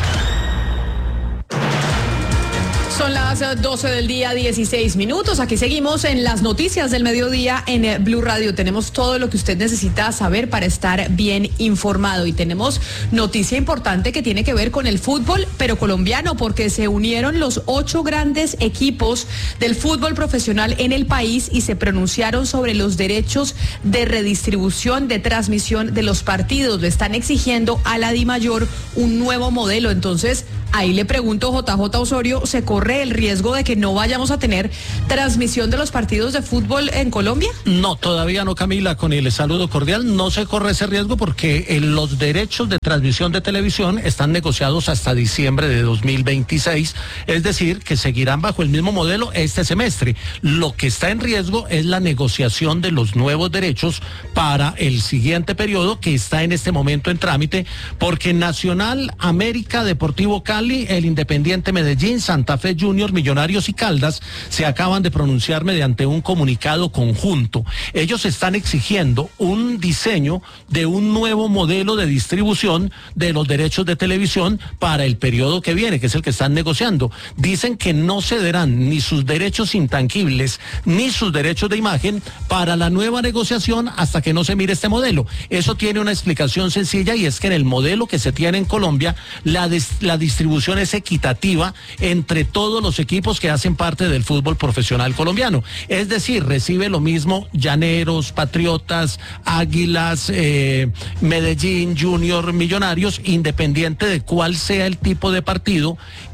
Son las doce del día, dieciséis minutos. Aquí seguimos en las noticias del mediodía en Blue Radio. Tenemos todo lo que usted necesita saber para estar bien informado. Y tenemos noticia importante que tiene que ver con el fútbol, pero colombiano, porque se unieron los ocho grandes equipos del fútbol profesional en el país y se pronunciaron sobre los derechos de redistribución, de transmisión de los partidos. Le están exigiendo a la DIMAYOR un nuevo modelo. Entonces, ahí le pregunto, J J Osorio, ¿se corre el riesgo de que no vayamos a tener transmisión de los partidos de fútbol en Colombia? No, todavía no, Camila, con el saludo cordial, no se corre ese riesgo porque eh, los derechos de transmisión de televisión están negociados hasta diciembre de dos mil veintiséis, es decir, que seguirán bajo el mismo modelo este semestre. Lo que está en riesgo es la negociación de los nuevos derechos para el siguiente periodo que está en este momento en trámite, porque Nacional, América, Deportivo Cali, el Independiente Medellín, Santa Fe Junior, Millonarios y Caldas se acaban de pronunciar mediante un comunicado conjunto. Ellos están exigiendo un diseño de un nuevo modelo de distribución de los derechos de televisión para el periodo que viene, que es el que están negociando. Dicen que no cederán ni sus derechos intangibles ni sus derechos de imagen para la nueva negociación hasta que no se mire este modelo. Eso tiene una explicación sencilla y es que en el modelo que se tiene en Colombia la, des, la distribución es equitativa entre todos los equipos que hacen parte del fútbol profesional colombiano. Es decir, recibe lo mismo Llaneros, Patriotas, Águilas, eh, Medellín, Junior, Millonarios, independiente de cuál sea el tipo de partido,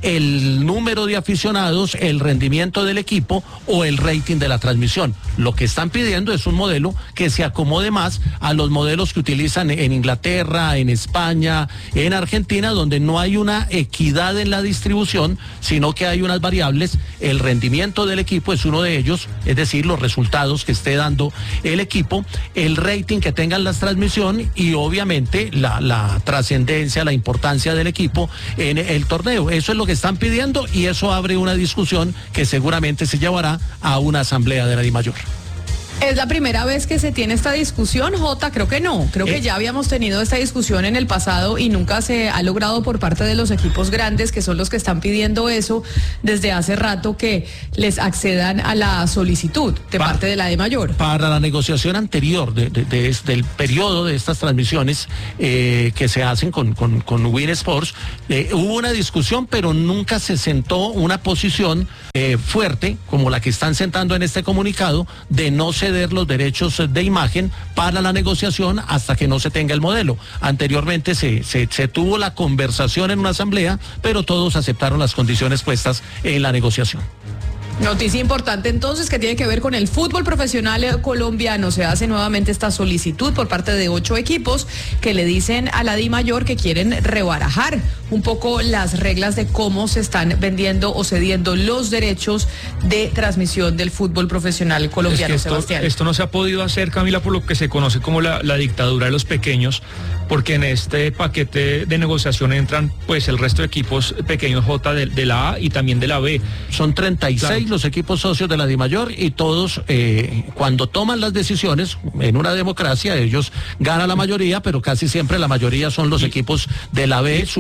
el número de aficionados, el rendimiento del equipo o el rating de la transmisión. Lo que están pidiendo es un modelo que se acomode más a los modelos que utilizan en Inglaterra, en España, en Argentina, donde no hay una equidad en la distribución, sino que hay unas variables. El rendimiento del equipo es uno de ellos, es decir, los resultados que esté dando el equipo, el rating que tengan las transmisiones y obviamente la, la trascendencia, la importancia del equipo en el torneo. Eso es lo que están pidiendo y eso abre una discusión que seguramente se llevará a una asamblea de la DIMAYOR. ¿Es la primera vez que se tiene esta discusión, Jota? Creo que no. Creo que ya habíamos tenido esta discusión en el pasado y nunca se ha logrado por parte de los equipos grandes, que son los que están pidiendo eso desde hace rato, que les accedan a la solicitud de pa parte de la DIMAYOR. Para la negociación anterior de, de, de, del periodo de estas transmisiones eh, que se hacen con, con, con Win Sports, eh, hubo una discusión, pero nunca se sentó una posición eh, fuerte, como la que están sentando en este comunicado, de no ceder los derechos de imagen para la negociación hasta que no se tenga el modelo. Anteriormente se, se, se tuvo la conversación en una asamblea, pero todos aceptaron las condiciones puestas en la negociación. Noticia importante entonces que tiene que ver con el fútbol profesional colombiano. Se hace nuevamente esta solicitud por parte de ocho equipos que le dicen a la DIMAYOR que quieren rebarajar un poco las reglas de cómo se están vendiendo o cediendo los derechos de transmisión del fútbol profesional colombiano. Es que esto, Sebastián. Esto no se ha podido hacer, Camila, por lo que se conoce como la, la dictadura de los pequeños, porque en este paquete de negociación entran pues el resto de equipos pequeños, J, de, de la A y también de la B. Son treinta y seis claro. Los equipos socios de la DIMAYOR y todos eh, cuando toman las decisiones en una democracia ellos ganan la mayoría, pero casi siempre la mayoría son los y, equipos de la B sumados con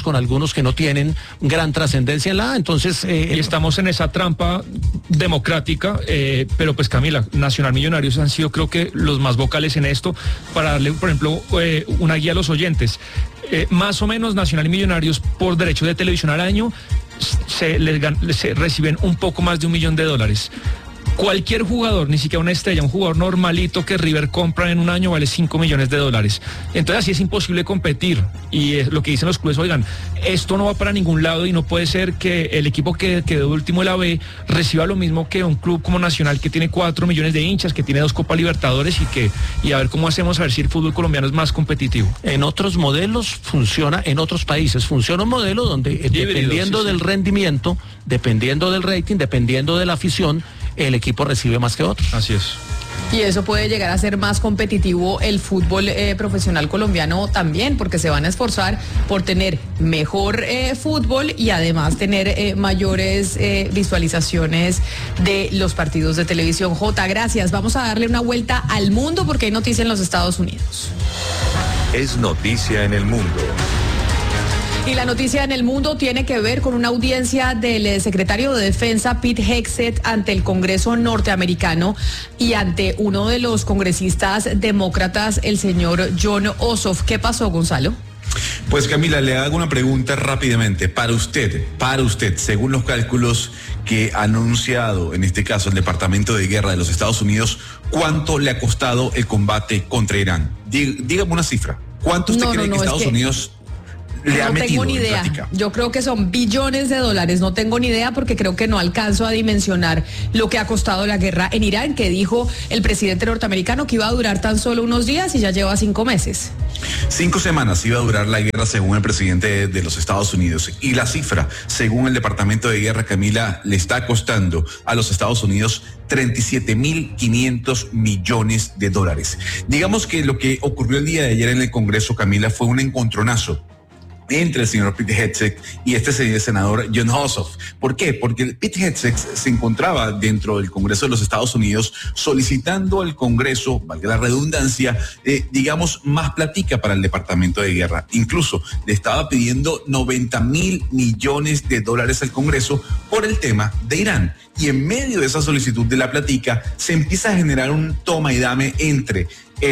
con algunos que no tienen gran trascendencia en la A. Entonces, eh, y estamos en esa trampa democrática, eh, pero pues Camila, Nacional Millonarios han sido creo que los más vocales en esto, para darle, por ejemplo, eh, una guía a los oyentes. Eh, más o menos Nacional y Millonarios por derechos de televisión al año se, les, se reciben un poco más de un millón de dólares. Cualquier jugador, ni siquiera una estrella, un jugador normalito que River compra en un año vale cinco millones de dólares. Entonces así es imposible competir. Y es lo que dicen los clubes, oigan, esto no va para ningún lado y no puede ser que el equipo que quedó último de la B reciba lo mismo que un club como Nacional, que tiene cuatro millones de hinchas, que tiene dos Copa Libertadores y que y a ver cómo hacemos, a ver si el fútbol colombiano es más competitivo. En otros modelos funciona, en otros países funciona un modelo donde Híbrido, dependiendo sí, sí. del rendimiento, dependiendo del rating, dependiendo de la afición, el equipo recibe más que otros. Así es. Y eso puede llegar a ser más competitivo el fútbol eh, profesional colombiano también, porque se van a esforzar por tener mejor eh, fútbol y además tener eh, mayores eh, visualizaciones de los partidos de televisión. Jota, gracias. Vamos a darle una vuelta al mundo porque hay noticia en los Estados Unidos. Es noticia en el mundo. Y la noticia en el mundo tiene que ver con una audiencia del secretario de Defensa, Pete Hegseth, ante el Congreso norteamericano y ante uno de los congresistas demócratas, el señor Jon Ossoff. ¿Qué pasó, Gonzalo? Pues Camila, le hago una pregunta rápidamente. Para usted, para usted, según los cálculos que ha anunciado, en este caso, el Departamento de Guerra de los Estados Unidos, ¿cuánto le ha costado el combate contra Irán? Dígame una cifra. ¿Cuánto usted no, cree no, no, que Estados es que... Unidos... Le no tengo ni idea. Yo creo que son billones de dólares. No tengo ni idea porque creo que no alcanzo a dimensionar lo que ha costado la guerra en Irán, que dijo el presidente norteamericano que iba a durar tan solo unos días y ya lleva cinco meses. Cinco semanas iba a durar la guerra según el presidente de los Estados Unidos. Y la cifra, según el Departamento de Guerra, Camila, le está costando a los Estados Unidos treinta y siete mil quinientos millones de dólares. Digamos que lo que ocurrió el día de ayer en el Congreso, Camila, fue un encontronazo entre el señor Pete Hegseth y este senador Jon Ossoff. ¿Por qué? Porque Pete Hegseth se encontraba dentro del Congreso de los Estados Unidos solicitando al Congreso, valga la redundancia, eh, digamos, más platica para el Departamento de Guerra. Incluso le estaba pidiendo noventa mil millones de dólares al Congreso por el tema de Irán. Y en medio de esa solicitud de la platica se empieza a generar un toma y dame entre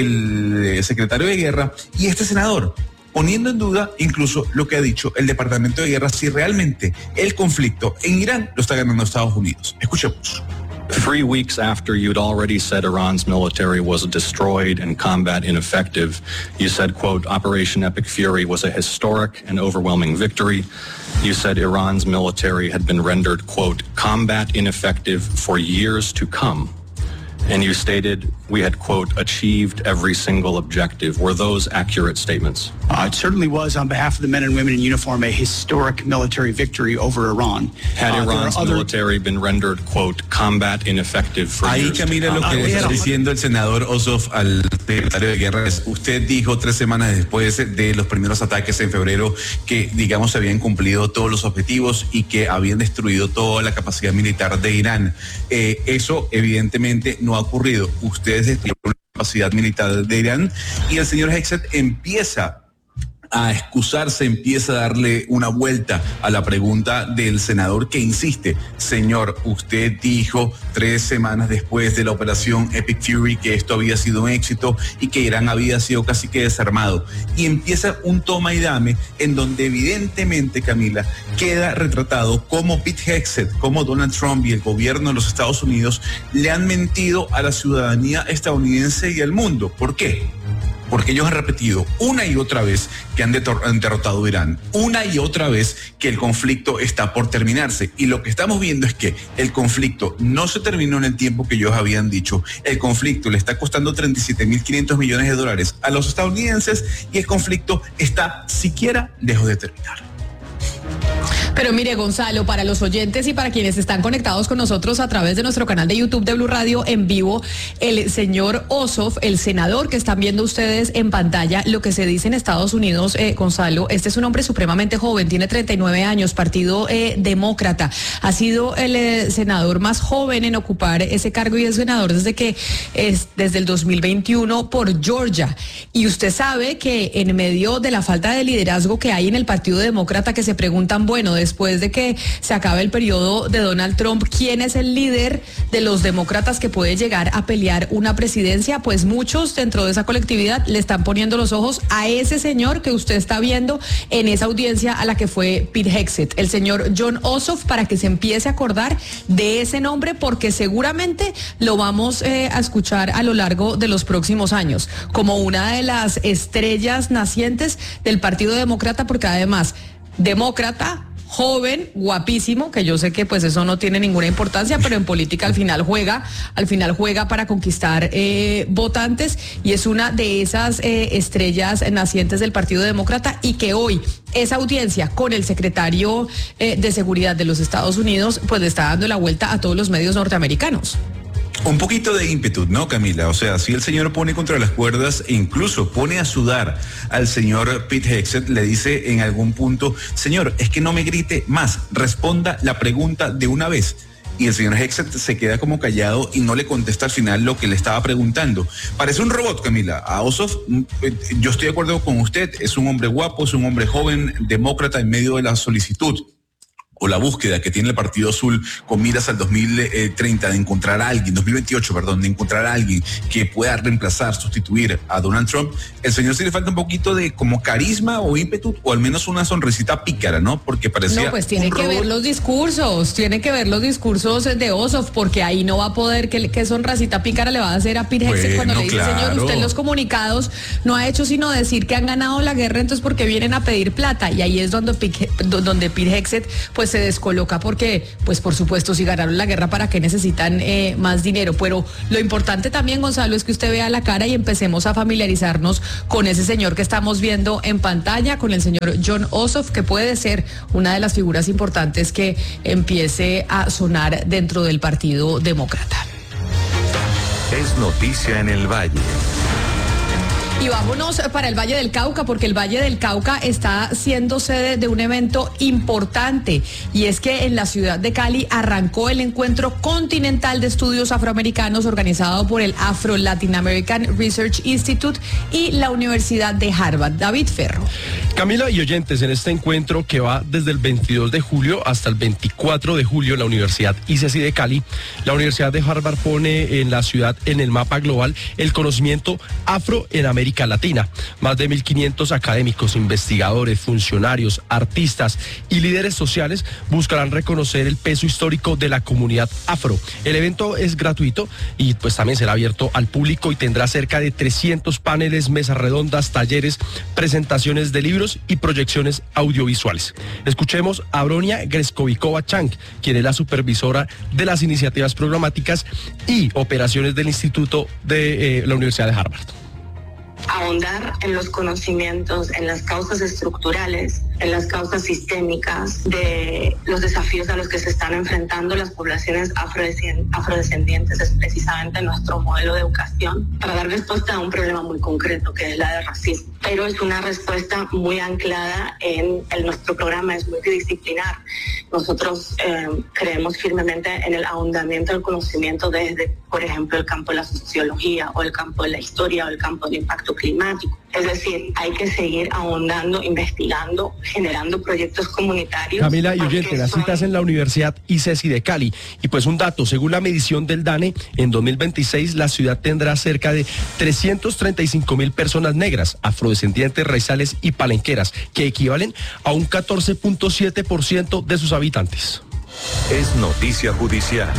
el secretario de Guerra y este senador, poniendo en duda incluso lo que ha dicho el Departamento de Guerra, si realmente el conflicto en Irán lo está ganando Estados Unidos. Escuchemos. Three weeks after you'd already said Iran's military was destroyed and combat ineffective, you said, quote, Operation Epic Fury was a historic and overwhelming victory. You said Iran's military had been rendered, quote, combat ineffective for years to come. And you stated we had, quote, achieved every single objective. Were those accurate statements? Uh, it certainly was, on behalf of the men and women in uniform, a historic military victory over Iran. Had uh, Iran's other... military been rendered, quote, combat ineffective for Ahí, years Camila, to lo que le está diciendo el senador Ossoff al secretario de Guerra es, usted dijo tres semanas después de los primeros ataques en febrero que, digamos, se habían cumplido todos los objetivos y que habían destruido toda la capacidad militar de Irán. Eh, eso, evidentemente, no ha ocurrido. Ustedes destruyeron la capacidad militar de Irán y el señor Hegseth empieza a excusarse, empieza a darle una vuelta a la pregunta del senador que insiste, señor, usted dijo tres semanas después de la operación Epic Fury que esto había sido un éxito y que Irán había sido casi que desarmado. Y empieza un toma y dame en donde evidentemente, Camila, queda retratado cómo Pete Hegseth, como Donald Trump y el gobierno de los Estados Unidos le han mentido a la ciudadanía estadounidense y al mundo. ¿Por qué? Porque ellos han repetido una y otra vez que han, han derrotado a Irán, una y otra vez que el conflicto está por terminarse. Y lo que estamos viendo es que el conflicto no se terminó en el tiempo que ellos habían dicho. El conflicto le está costando treinta y siete mil quinientos millones de dólares a los estadounidenses y el conflicto está siquiera lejos de terminar. Pero mire, Gonzalo, para los oyentes y para quienes están conectados con nosotros a través de nuestro canal de YouTube de Blue Radio en vivo, el señor Ossoff, el senador que están viendo ustedes en pantalla, lo que se dice en Estados Unidos, eh, Gonzalo, este es un hombre supremamente joven, tiene treinta y nueve años, partido eh, demócrata, ha sido el eh, senador más joven en ocupar ese cargo y es senador desde que es desde el dos mil veintiuno por Georgia. Y usted sabe que en medio de la falta de liderazgo que hay en el Partido Demócrata, que se preguntan, bueno, después de que se acabe el periodo de Donald Trump, ¿quién es el líder de los demócratas que puede llegar a pelear una presidencia? Pues muchos dentro de esa colectividad le están poniendo los ojos a ese señor que usted está viendo en esa audiencia a la que fue Pete Hegseth, el señor Jon Ossoff, para que se empiece a acordar de ese nombre, porque seguramente lo vamos eh, a escuchar a lo largo de los próximos años como una de las estrellas nacientes del Partido Demócrata, porque además demócrata, joven, guapísimo, que yo sé que pues eso no tiene ninguna importancia, pero en política al final juega, al final juega para conquistar eh, votantes, y es una de esas eh, estrellas nacientes del Partido Demócrata, y que hoy esa audiencia con el secretario eh, de Seguridad de los Estados Unidos pues le está dando la vuelta a todos los medios norteamericanos. Un poquito de ímpetu, ¿no, Camila? O sea, si el señor pone contra las cuerdas e incluso pone a sudar al señor Pete Hegseth, le dice en algún punto, señor, es que no me grite más, responda la pregunta de una vez. Y el señor Hegseth se queda como callado y no le contesta al final lo que le estaba preguntando. Parece un robot, Camila. A Ossoff, yo estoy de acuerdo con usted, es un hombre guapo, es un hombre joven, demócrata en medio de la solicitud o la búsqueda que tiene el Partido Azul con miras al dos mil treinta de encontrar a alguien, dos mil veintiocho, perdón, de encontrar a alguien que pueda reemplazar, sustituir a Donald Trump. El señor sí le falta un poquito de como carisma o ímpetu, o al menos una sonrisita pícara, ¿no? Porque parecía No, pues tiene que ver los discursos, tiene que ver los discursos de Ossoff, porque ahí no va a poder, que, que sonrisita pícara le va a hacer a Pete Hegseth cuando le dice, claro, señor, usted en los comunicados no ha hecho sino decir que han ganado la guerra, entonces porque vienen a pedir plata, y ahí es donde Pete, donde Pete Hegseth pues se descoloca, porque pues por supuesto si ganaron la guerra, ¿para qué necesitan eh, más dinero? Pero lo importante también, Gonzalo, es que usted vea la cara y empecemos a familiarizarnos con ese señor que estamos viendo en pantalla, con el señor Jon Ossoff, que puede ser una de las figuras importantes que empiece a sonar dentro del Partido Demócrata. Es noticia en el Valle. Y vámonos para el Valle del Cauca, porque el Valle del Cauca está siendo sede de un evento importante, y es que en la ciudad de Cali arrancó el Encuentro Continental de Estudios Afroamericanos organizado por el Afro Latin American Research Institute y la Universidad de Harvard. David Ferro. Camila y oyentes, en este encuentro que va desde el veintidós de julio hasta el veinticuatro de julio en la Universidad I C E S I de Cali, la Universidad de Harvard pone en la ciudad en el mapa global el conocimiento afro en América Latina. Más de mil quinientos académicos, investigadores, funcionarios, artistas y líderes sociales buscarán reconocer el peso histórico de la comunidad afro. El evento es gratuito y pues también será abierto al público y tendrá cerca de trescientos paneles, mesas redondas, talleres, presentaciones de libros y proyecciones audiovisuales. Escuchemos a Bronia Greskovikova Chang, quien es la supervisora de las iniciativas programáticas y operaciones del Instituto de eh, la Universidad de Harvard. Ahondar en los conocimientos, en las causas estructurales, en las causas sistémicas de los desafíos a los que se están enfrentando las poblaciones afrodescendientes es precisamente nuestro modelo de educación para dar respuesta a un problema muy concreto que es la del racismo. Pero es una respuesta muy anclada en el, nuestro programa, es multidisciplinar. Nosotros eh, creemos firmemente en el ahondamiento del conocimiento desde, por ejemplo, el campo de la sociología o el campo de la historia o el campo del impacto climático. Es decir, hay que seguir ahondando, investigando, generando proyectos comunitarios. Camila y oyente, las citas en la Universidad I C E S I de Cali. Y pues un dato, según la medición del DANE, en dos mil veintiséis la ciudad tendrá cerca de trescientos treinta y cinco mil personas negras, afrodescendientes, raizales y palenqueras, que equivalen a un catorce punto siete por ciento de sus habitantes. Es noticia judicial.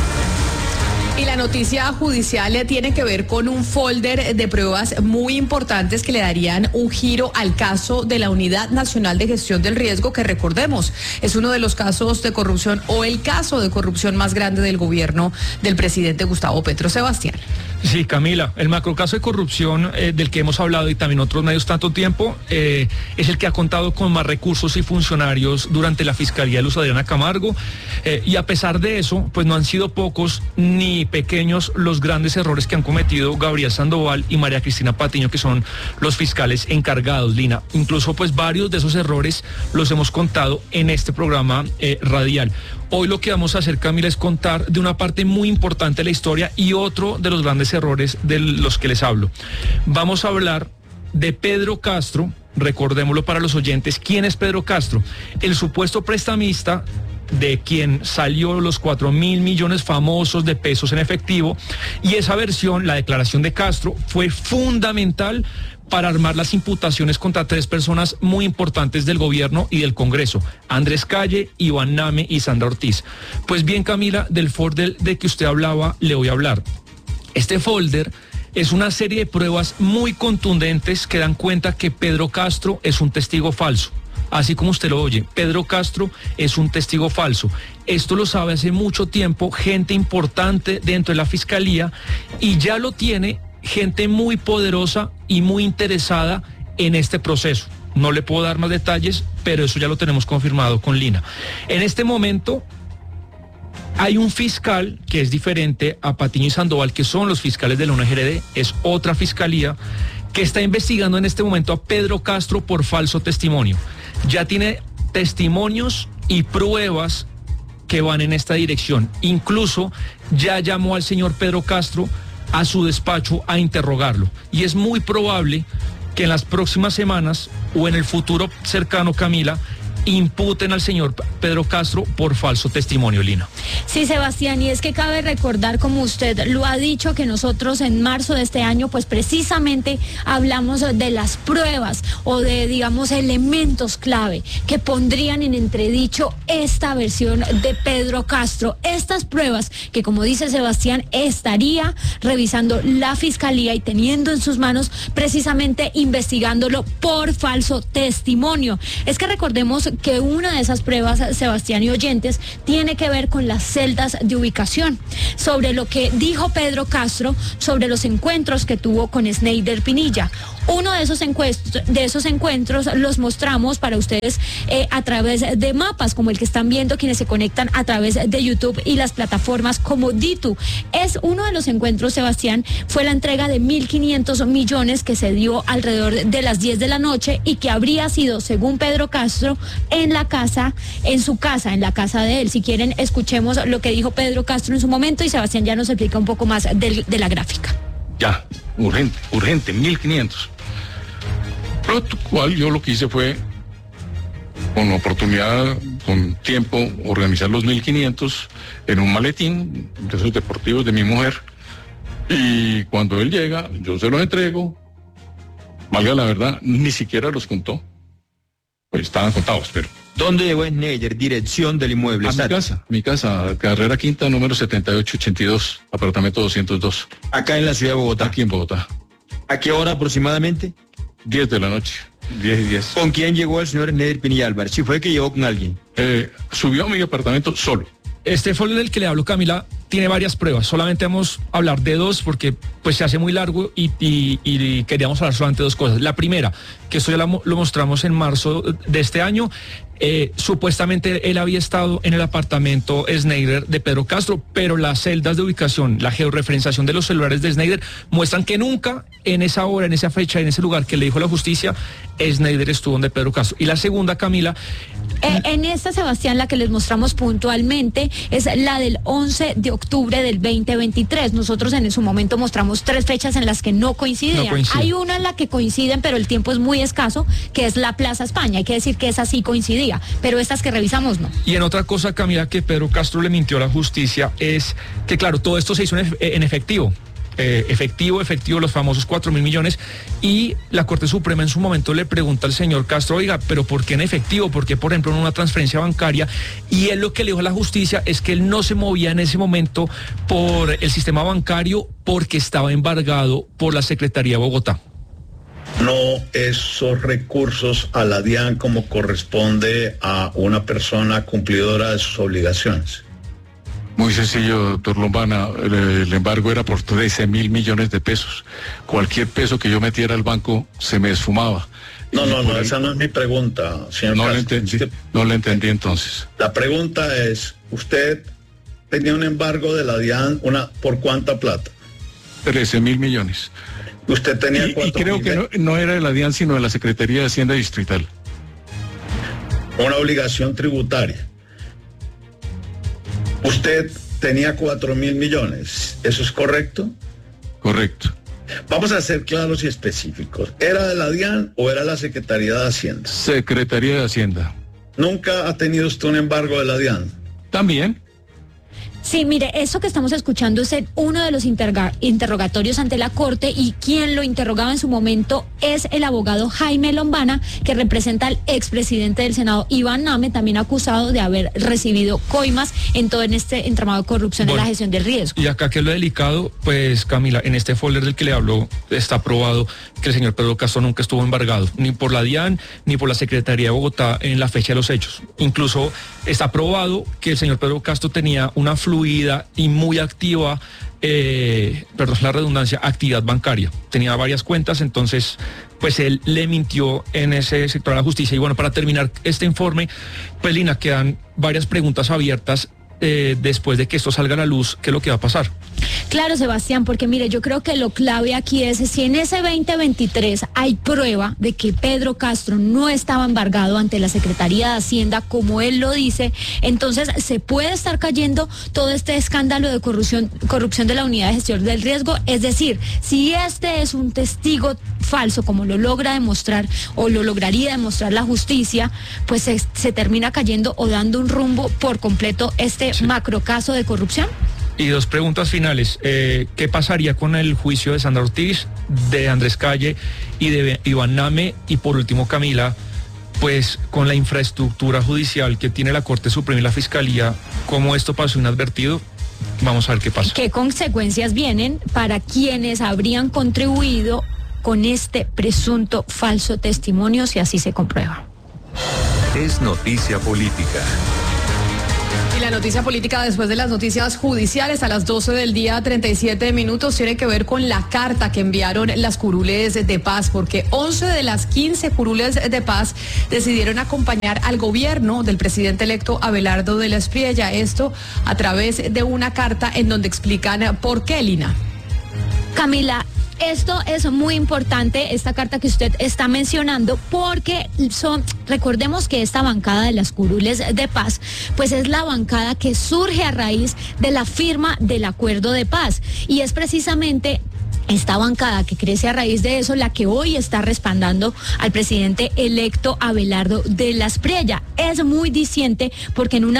Y la noticia judicial tiene que ver con un folder de pruebas muy importantes que le darían un giro al caso de la Unidad Nacional de Gestión del Riesgo, que recordemos, es uno de los casos de corrupción o el caso de corrupción más grande del gobierno del presidente Gustavo Petro. Sebastián. Sí, Camila, el macrocaso de corrupción eh, del que hemos hablado y también otros medios tanto tiempo eh, es el que ha contado con más recursos y funcionarios durante la Fiscalía de Luz Adriana Camargo eh, y a pesar de eso, pues no han sido pocos ni pequeños los grandes errores que han cometido Gabriel Sandoval y María Cristina Patiño, que son los fiscales encargados, Lina. Incluso pues varios de esos errores los hemos contado en este programa eh, radial. Hoy lo que vamos a hacer, Camila, es contar de una parte muy importante de la historia y otro de los grandes errores de los que les hablo. Vamos a hablar de Pedro Castro, recordémoslo para los oyentes. ¿Quién es Pedro Castro? El supuesto prestamista de quien salió los cuatro mil millones famosos de pesos en efectivo, y esa versión, la declaración de Castro, fue fundamental para armar las imputaciones contra tres personas muy importantes del gobierno y del Congreso: Andrés Calle, Iván Name y Sandra Ortiz. Pues bien, Camila, del folder de que usted hablaba le voy a hablar. Este folder es una serie de pruebas muy contundentes que dan cuenta que Pedro Castro es un testigo falso. Así como usted lo oye, Pedro Castro es un testigo falso. Esto lo sabe hace mucho tiempo gente importante dentro de la Fiscalía y ya lo tiene gente muy poderosa y muy interesada en este proceso. No le puedo dar más detalles, pero eso ya lo tenemos confirmado con Lina. En este momento hay un fiscal que es diferente a Patiño y Sandoval, que son los fiscales de la O N G R D, es otra fiscalía que está investigando en este momento a Pedro Castro por falso testimonio. Ya tiene testimonios y pruebas que van en esta dirección. Incluso ya llamó al señor Pedro Castro a su despacho a interrogarlo. Y es muy probable que en las próximas semanas o en el futuro cercano, Camila, imputen al señor Pedro Castro por falso testimonio, Lina. Sí, Sebastián, y es que cabe recordar, como usted lo ha dicho, que nosotros en marzo de este año, pues precisamente hablamos de las pruebas o de, digamos, elementos clave que pondrían en entredicho esta versión de Pedro Castro. Estas pruebas que, como dice Sebastián, estaría revisando la Fiscalía y teniendo en sus manos precisamente investigándolo por falso testimonio. Es que recordemos que una de esas pruebas, Sebastián y oyentes, tiene que ver con las celdas de ubicación, sobre lo que dijo Pedro Castro sobre los encuentros que tuvo con Snyder Pinilla. Uno de esos encuentros, de esos encuentros los mostramos para ustedes eh, a través de mapas, como el que están viendo quienes se conectan a través de YouTube y las plataformas como Ditu. Es uno de los encuentros, Sebastián, fue la entrega de mil quinientos millones que se dio alrededor de las diez de la noche y que habría sido, según Pedro Castro, en la casa, en su casa, en la casa de él. Si quieren, escuchemos lo que dijo Pedro Castro en su momento y Sebastián ya nos explica un poco más de, de la gráfica. Ya, urgente, urgente, mil quinientos. Lo cual yo lo que hice fue, con oportunidad, con tiempo, organizar los mil quinientos en un maletín de esos deportivos de mi mujer. Y cuando él llega, yo se los entrego. Valga la verdad, ni siquiera los contó. Pues estaban contados, pero... ¿Dónde llegó Snyder? Dirección del inmueble. A mi casa, mi casa, Carrera Quinta, número setenta y ocho ochenta y dos, apartamento doscientos dos. Acá en la ciudad de Bogotá. Aquí en Bogotá. ¿A qué hora aproximadamente? diez de la noche, diez y diez. ¿Con quién llegó el señor Snyder Pinilla Álvarez? Si fue que llegó con alguien. Eh, subió a mi apartamento solo. Este folder del que le hablo, Camila, tiene varias pruebas. Solamente vamos a hablar de dos porque pues se hace muy largo y, y, y queríamos hablar solamente de dos cosas. La primera, que esto ya lo, lo mostramos en marzo de este año, eh, supuestamente él había estado en el apartamento Snyder de Pedro Castro, pero las celdas de ubicación, la georreferenciación de los celulares de Snyder muestran que nunca en esa hora, en esa fecha, en ese lugar que le dijo la justicia, Snyder estuvo donde Pedro Castro. Y la segunda, Camila... Eh, en esta, Sebastián, la que les mostramos puntualmente es la del once de octubre del veinte veintitrés. Nosotros en su momento mostramos tres fechas en las que no coincidían. No coincide. Hay una en la que coinciden, pero el tiempo es muy escaso, que es la Plaza España. Hay que decir que esa sí coincidía, pero estas que revisamos no. Y en otra cosa, Camila, que Pedro Castro le mintió a la justicia es que, claro, todo esto se hizo en, en efectivo. Eh, efectivo, efectivo, los famosos cuatro mil millones, y la Corte Suprema en su momento le pregunta al señor Castro, oiga, pero ¿por qué en efectivo? ¿Por qué, por ejemplo, en una transferencia bancaria? Y él lo que le dijo a la justicia es que él no se movía en ese momento por el sistema bancario porque estaba embargado por la Secretaría de Bogotá. No esos recursos a la DIAN como corresponde a una persona cumplidora de sus obligaciones. Muy sencillo, doctor Lombana. El, el embargo era por trece mil millones de pesos. Cualquier peso que yo metiera al banco se me esfumaba. No, Y no, por no, el- esa no es mi pregunta, señor No Castro. le entendí, Es que no le entendí entonces. la pregunta es, ¿usted tenía un embargo de la DIAN una, por cuánta plata? trece mil millones. Usted tenía Y, y cuatro creo mil que no, no era de la DIAN, sino de la Secretaría de Hacienda Distrital. una obligación tributaria. Usted tenía cuatro mil millones, ¿eso es correcto? Correcto. Vamos a ser claros y específicos. ¿Era de la DIAN o era la Secretaría de Hacienda? Secretaría de Hacienda. ¿Nunca ha tenido usted un embargo de la DIAN? También. Sí, mire, eso que estamos escuchando es el- uno de los interga- interrogatorios ante la Corte, y quien lo interrogaba en su momento es el abogado Jaime Lombana, que representa al expresidente del Senado, Iván Name, también acusado de haber recibido coimas en todo en este entramado de corrupción en Bueno, la gestión del riesgo. Y acá que es lo delicado, pues Camila, en este folder del que le habló está probado que el señor Pedro Castro nunca estuvo embargado, ni por la DIAN, ni por la Secretaría de Bogotá en la fecha de los hechos. Incluso está probado que el señor Pedro Castro tenía una fluida y muy activa, eh, perdón la redundancia, actividad bancaria. Tenía varias cuentas, entonces pues él le mintió en ese sector de la justicia. Y bueno, para terminar este informe, pues Lina, quedan varias preguntas abiertas eh, después de que esto salga a la luz. ¿Qué es lo que va a pasar? Claro, Sebastián, porque mire, yo creo que lo clave aquí es si en ese veinte veintitrés hay prueba de que Pedro Castro no estaba embargado ante la Secretaría de Hacienda, como él lo dice, entonces se puede estar cayendo todo este escándalo de corrupción, corrupción de la Unidad de Gestión del Riesgo. Es decir, si este es un testigo falso, como lo logra demostrar o lo lograría demostrar la justicia, pues se, se termina cayendo o dando un rumbo por completo este macro caso de corrupción. Y dos preguntas finales. Eh, ¿Qué pasaría con el juicio de Sandra Ortiz, de Andrés Calle y de Iván Name? Y por último, Camila, pues con la infraestructura judicial que tiene la Corte Suprema y la Fiscalía, ¿cómo esto pasó inadvertido? Vamos a ver qué pasa. ¿Qué consecuencias vienen para quienes habrían contribuido con este presunto falso testimonio, si así se comprueba? Es noticia política. Y la noticia política después de las noticias judiciales a las doce del día, treinta y siete minutos, tiene que ver con la carta que enviaron las curules de paz, porque once de las quince curules de paz decidieron acompañar al gobierno del presidente electo Abelardo de la Espriella. Esto a través de una carta en donde explican por qué, Lina. Camila, esto es muy importante, esta carta que usted está mencionando, porque son, recordemos que esta bancada de las curules de paz, pues es la bancada que surge a raíz de la firma del acuerdo de paz, y es precisamente esta bancada que crece a raíz de eso la que hoy está respaldando al presidente electo Abelardo de la Espriella. Es muy diciente porque en una